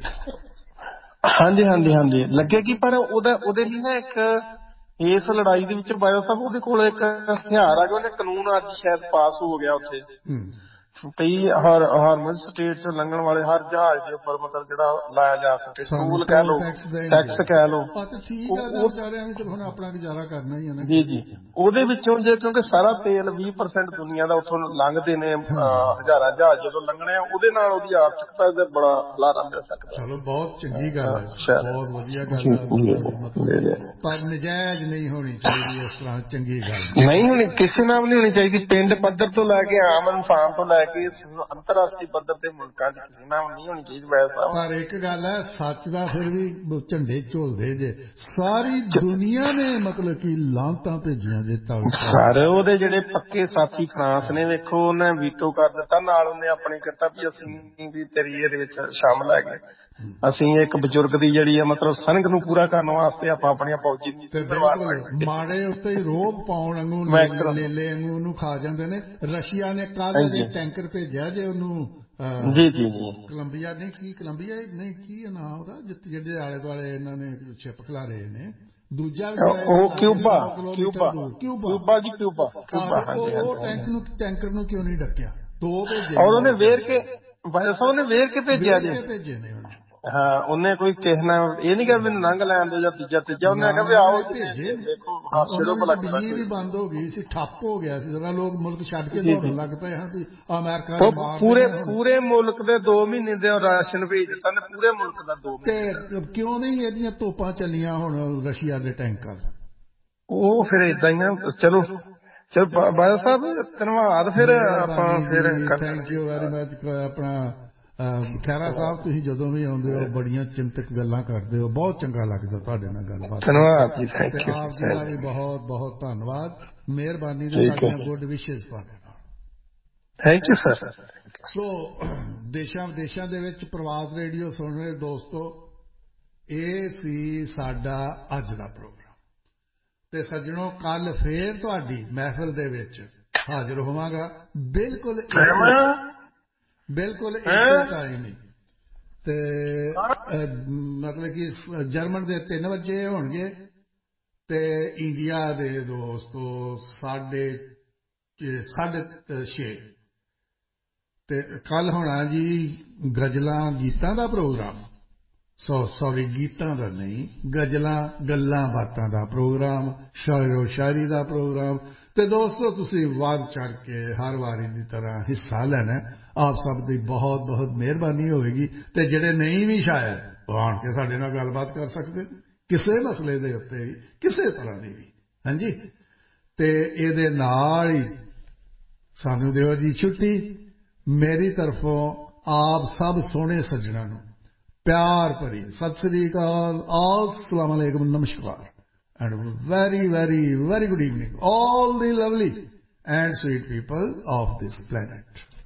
ਹਾਂਜੀ ਹਾਂਜੀ ਹਾਂਜੀ ਲੱਗੇਗੀ ਪਰ ਉਹਦਾ ਉਹਦੇ ਲਈ ਨਾ ਇੱਕ ਇਸ ਲੜਾਈ ਦੇ ਵਿੱਚ ਬਾਜਵਾ ਸਾਹਿਬ ਉਹਦੇ ਕੋਲ ਇੱਕ ਹਥਿਆਰ ਆ ਗਿਆ। ਉਹਨੇ ਕਾਨੂੰਨ ਅੱਜ ਸ਼ਾਇਦ ਪਾਸ ਹੋ ਗਿਆ ਉੱਥੇ ਕਈ ਹਰ ਹਾਰਮਨ ਸਟੇਟ ਚ ਲੰਘਣ ਵਾਲੇ ਹਰ ਜਹਾਜ਼ ਦੇ ਉੱਪਰ ਮਤਲਬ ਜਿਹੜਾ ਲਾਇਆ ਜਾ ਸਕੇ ਟੂਲ ਕਹਿ ਲਓ ਟੈਕਸ ਕਹਿ ਲਓ ਹੁਣ ਆਪਣਾ ਗੁਜ਼ਾਰਾ ਕਰਨਾ ਹੀ ਹੈ ਜੀ ਜੀ। ਉਹਦੇ ਵਿੱਚੋਂ ਜੇ ਕਿਉਂਕਿ ਸਾਰਾ ਤੇਲ ਵੀਹ ਪਰਸੈਂਟ ਦੁਨੀਆ ਦਾ ਉੱਥੋਂ ਲੰਘਦੇ ਨੇ ਹਜ਼ਾਰਾਂ ਜਹਾਜ਼ ਜਦੋਂ ਲੰਘਣੇ ਆ ਉਹਦੇ ਨਾਲ ਉਹਦੀ ਆਰਥਿਕਤਾ ਦਾ ਬੜਾ ਹੁਲਾਰਾ ਮਿਲ ਸਕਦਾ। ਚਲੋ ਬਹੁਤ ਚੰਗੀ ਗੱਲ ਹੈ ਬਹੁਤ ਵਧੀਆ ਗੱਲ ਹੈ ਪਰ ਨਜਾਇਜ਼ ਨਹੀਂ ਹੋਣੀ ਚਾਹੀਦੀ ਇਸ ਤਰ੍ਹਾਂ ਚੰਗੀ ਗੱਲ ਨਹੀਂ ਹੋਣੀ ਕਿਸੇ ਨਾਲ ਨਹੀਂ ਹੋਣੀ ਚਾਹੀਦੀ। ਪਿੰਡ ਪੱਧਰ ਤੋਂ ਲੈ ਕੇ ਆਮ ਇਨਸਾਨ ਤੋਂ ਲੈ ਕੇ ਅੰਤਰਰਾਸ਼ਟਰੀ ਪੱਧਰ ਤੇ ਮੁਲਕਾਂ ਚ ਕਿਸੇ ਨਾਲ ਨਹੀਂ ਹੋਣੀ ਚਾਹੀਦੀ। ਪਰ ਇੱਕ ਗੱਲ ਹੈ ਸੱਚ ਦਾ ਫਿਰ ਵੀ ਝੰਡੇ ਝੋਲਦੇ ਜੇ ਸਾਰੀ ਦੁਨੀਆ ਨੇ ਮਤਲਬ ਕਿ ਲਾਂਤਾਂ ਭੇਜੀਆਂ ਜੇ ਸਾਰੇ ਉਹਦੇ ਜਿਹੜੇ ਪੱਕੇ ਸਾਥੀ ਫਰਾਂਸ ਨੇ ਵੇਖੋ ਉਹਨੇ ਵੀਟੋ ਕਰ ਦਿੱਤਾ ਨਾਲ ਉਹਨੇ ਆਪਣੇ ਕੀਤਾ ਵੀ ਅਸੀਂ ਵੀ ਤੇਰੀ ਇਹਦੇ ਵਿੱਚ ਸ਼ਾਮਲ ਹੈਗੇ। ਅਸੀਂ ਇੱਕ ਬਜ਼ੁਰਗ ਦੀ ਜਿਹੜੀ ਆ ਮਤਲਬ ਸਨਗ ਨੂੰ ਪੂਰਾ ਕਰਨ ਵਾਸਤੇ ਆਪਾਂ ਆਪਣੀਆਂ ਫੌਜੀ ਮਾੜੇ ਉੱਤੇ ਹੀ ਰੋਬ ਪਾਉਣ ਵਾਂਗੂ ਲੇਲੇ ਵਾਂਗੂ ਉਹਨੂੰ ਖਾ ਜਾਂਦੇ ਨੇ। ਰਸ਼ੀਆ ਨੇ ਕੱਲ ਜੇ ਟੈਂਕਰ ਭੇਜਿਆ ਜੇ ਉਹਨੂੰ ਜੀ ਜੀ ਜੀ ਕੋਲੰਬੀਆ ਨਹੀਂ ਕੀ ਕੋਲੰਬੀਆ ਨਹੀਂ ਕੀ ਨਾਂ ਉਹਦਾ ਜਿਹਦੇ ਆਲੇ ਦੁਆਲੇ ਇਹਨਾਂ ਨੇ ਸ਼ਿਪ ਖਿਲਾਰੇ ਨੇ ਦੂਜਾ ਉਹ ਕਿਊਬਾ ਕਿਊਬਾ ਕਿਊਬਾ ਜੀ ਕਿਊਬਾ ਉਹ ਟੈਂਕ ਨੂੰ ਟੈਂਕਰ ਨੂੰ ਕਿਉਂ ਨਹੀਂ ਡੱਕਿਆ ਦੋ ਭੇਜੇ ਔਰ ਉਹਨੇ ਵੇਰ ਕੇ ਬਾਜਵਾ ਸਾਹਿਬ ਉਹਨੇ ਵੇਰ ਕੇ ਭੇਜਿਆ ਜੇ ਭੇਜੇ ਨੇ ਉਹਨੇ ਹਾਂ ਉਹਨੇ ਕੋਈ ਕਿਸੇ ਨਾਲ ਇਹ ਨੀ ਕਿਹਾ ਮੈਨੂੰ ਲੰਘ ਲੈਣ ਦਿਓ ਜਾਂ ਤੀਜਾ ਤੀਜਾ ਉਹਨੇ ਆਖਿਆ ਵੀ ਆਓ ਦੇਖੋ ਬਿਜਲੀ ਵੀ ਬੰਦ ਹੋ ਗਈ ਸੀ ਠੱਪ ਹੋ ਗਿਆ ਸੀ ਜਰਾ ਲੋਕ ਮੁਲਕ ਛੱਡ ਕੇ ਦੌੜਨ ਲੱਗ ਪਏ ਹਨ ਵੀ ਅਮਰੀਕਾ ਪੂਰੇ ਪੂਰੇ ਮੁਲਕ ਦੇ ਦੋ ਮਹੀਨੇ ਦੇ ਰਾਸ਼ਨ ਭੇਜ ਦਿੱਤਾ ਨੇ ਪੂਰੇ ਮੁਲਕ ਦਾ ਦੋ ਤੇ ਕਿਉਂ ਨਹੀਂ ਇਹਦੀਆਂ ਤੋਪਾਂ ਚੱਲੀਆਂ ਹੁਣ ਰਸ਼ੀਆ ਦੇ ਟੈਂਕਰ ਉਹ ਫਿਰ ਏਦਾਂ ਹੀ ਆ। ਚਲੋ ਚਲੋ ਬਾਜਵਾ ਸਾਹਿਬ ਧੰਨਵਾਦ ਫਿਰ ਆਪਾਂ ਫਿਰ ਥੈਂਕ ਯੂ ਵੈਰੀ ਮਚ। ਆਪਣਾ ਖਹਿਰਾ ਸਾਹਿਬ ਤੁਸੀਂ ਜਦੋਂ ਵੀ ਆਉਂਦੇ ਹੋ ਬੜੀਆਂ ਚਿੰਤਕ ਗੱਲਾਂ ਕਰਦੇ ਹੋ ਬਹੁਤ ਚੰਗਾ ਲੱਗਦਾ ਤੁਹਾਡੇ ਨਾਲ ਗੱਲਬਾਤ। ਧੰਨਵਾਦ ਜੀ ਥੈਂਕ ਯੂ। ਆਪ ਜੀ ਦਾ ਵੀ ਬਹੁਤ ਬਹੁਤ ਧੰਨਵਾਦ ਮਿਹਰਬਾਨੀ ਤੇ ਸਾਡੀਆਂ ਗੁੱਡ ਵਿਸ਼ੇਸ ਤੁਹਾਡੇ ਨਾਲ। Thank you sir. ਸੋ ਦੇਸ਼ਾਂ ਵਿਦੇਸ਼ਾਂ ਦੇ ਵਿੱਚ ਪ੍ਰਵਾਸ ਰੇਡੀਓ ਸੁਣ ਰਹੇ ਦੋਸਤੋ ਇਹ ਸੀ ਸਾਡਾ ਅੱਜ ਦਾ ਪ੍ਰੋਗਰਾਮ ਤੇ ਸੱਜਣੋ ਕੱਲ ਫੇਰ ਤੁਹਾਡੀ ਮਹਿਫਿਲ ਦੇ ਵਿੱਚ ਹਾਜ਼ਰ ਹੋਵਾਂਗਾ ਬਿਲਕੁਲ ਬਿਲਕੁਲ ਇਸੇ ਟਾਈਮ ਹੀ ਤੇ ਮਤਲਬ ਕਿ ਜਰਮਨ ਦੇ ਤਿੰਨ ਵਜੇ ਹੋਣਗੇ ਤੇ ਇੰਡੀਆ ਦੇ ਦੋਸਤੋ ਸਾਢੇ ਸਾਢੇ ਛੇ ਤੇ ਕੱਲ ਹੋਣਾ ਜੀ ਗਜ਼ਲਾਂ ਗੀਤਾਂ ਦਾ ਪ੍ਰੋਗਰਾਮ ਸੋ ਸੌਰੀ ਗੀਤਾਂ ਦਾ ਨਹੀਂ ਗਜ਼ਲਾਂ ਗੱਲਾਂ ਬਾਤਾਂ ਦਾ ਪ੍ਰੋਗਰਾਮ ਸ਼ਾਇਰੋ ਸ਼ਾਇਰੀ ਦਾ ਪ੍ਰੋਗਰਾਮ ਤੇ ਦੋਸਤੋ ਤੁਸੀਂ ਵੱਧ ਚੜ ਕੇ ਹਰ ਵਾਰੀ ਦੀ ਤਰ੍ਹਾਂ ਹਿੱਸਾ ਲੈਣਾ ਆਪ ਸਭ ਦੀ ਬਹੁਤ ਬਹੁਤ ਮਿਹਰਬਾਨੀ ਹੋਵੇਗੀ ਤੇ ਜਿਹੜੇ ਨਹੀਂ ਵੀ ਸ਼ਾਇਰ ਉਹ ਆਣ ਕੇ ਸਾਡੇ ਨਾਲ ਗੱਲਬਾਤ ਕਰ ਸਕਦੇ ਕਿਸੇ ਮਸਲੇ ਦੇ ਉੱਤੇ ਵੀ ਕਿਸੇ ਤਰ੍ਹਾਂ ਦੀ ਵੀ ਹਾਂਜੀ ਤੇ ਇਹਦੇ ਨਾਲ ਹੀ ਸਾਨੂੰ ਦਿਓ ਜੀ ਛੁੱਟੀ ਮੇਰੀ ਤਰਫੋਂ ਆਪ ਸਭ ਸੋਹਣੇ ਸੱਜਣਾਂ ਨੂੰ ਪਿਆਰ ਭਰੀ ਸਤਿ ਸ੍ਰੀ ਅਕਾਲ अस्सलाम वालेकुम नमस्कार and very very very good evening all the lovely and sweet people of this planet.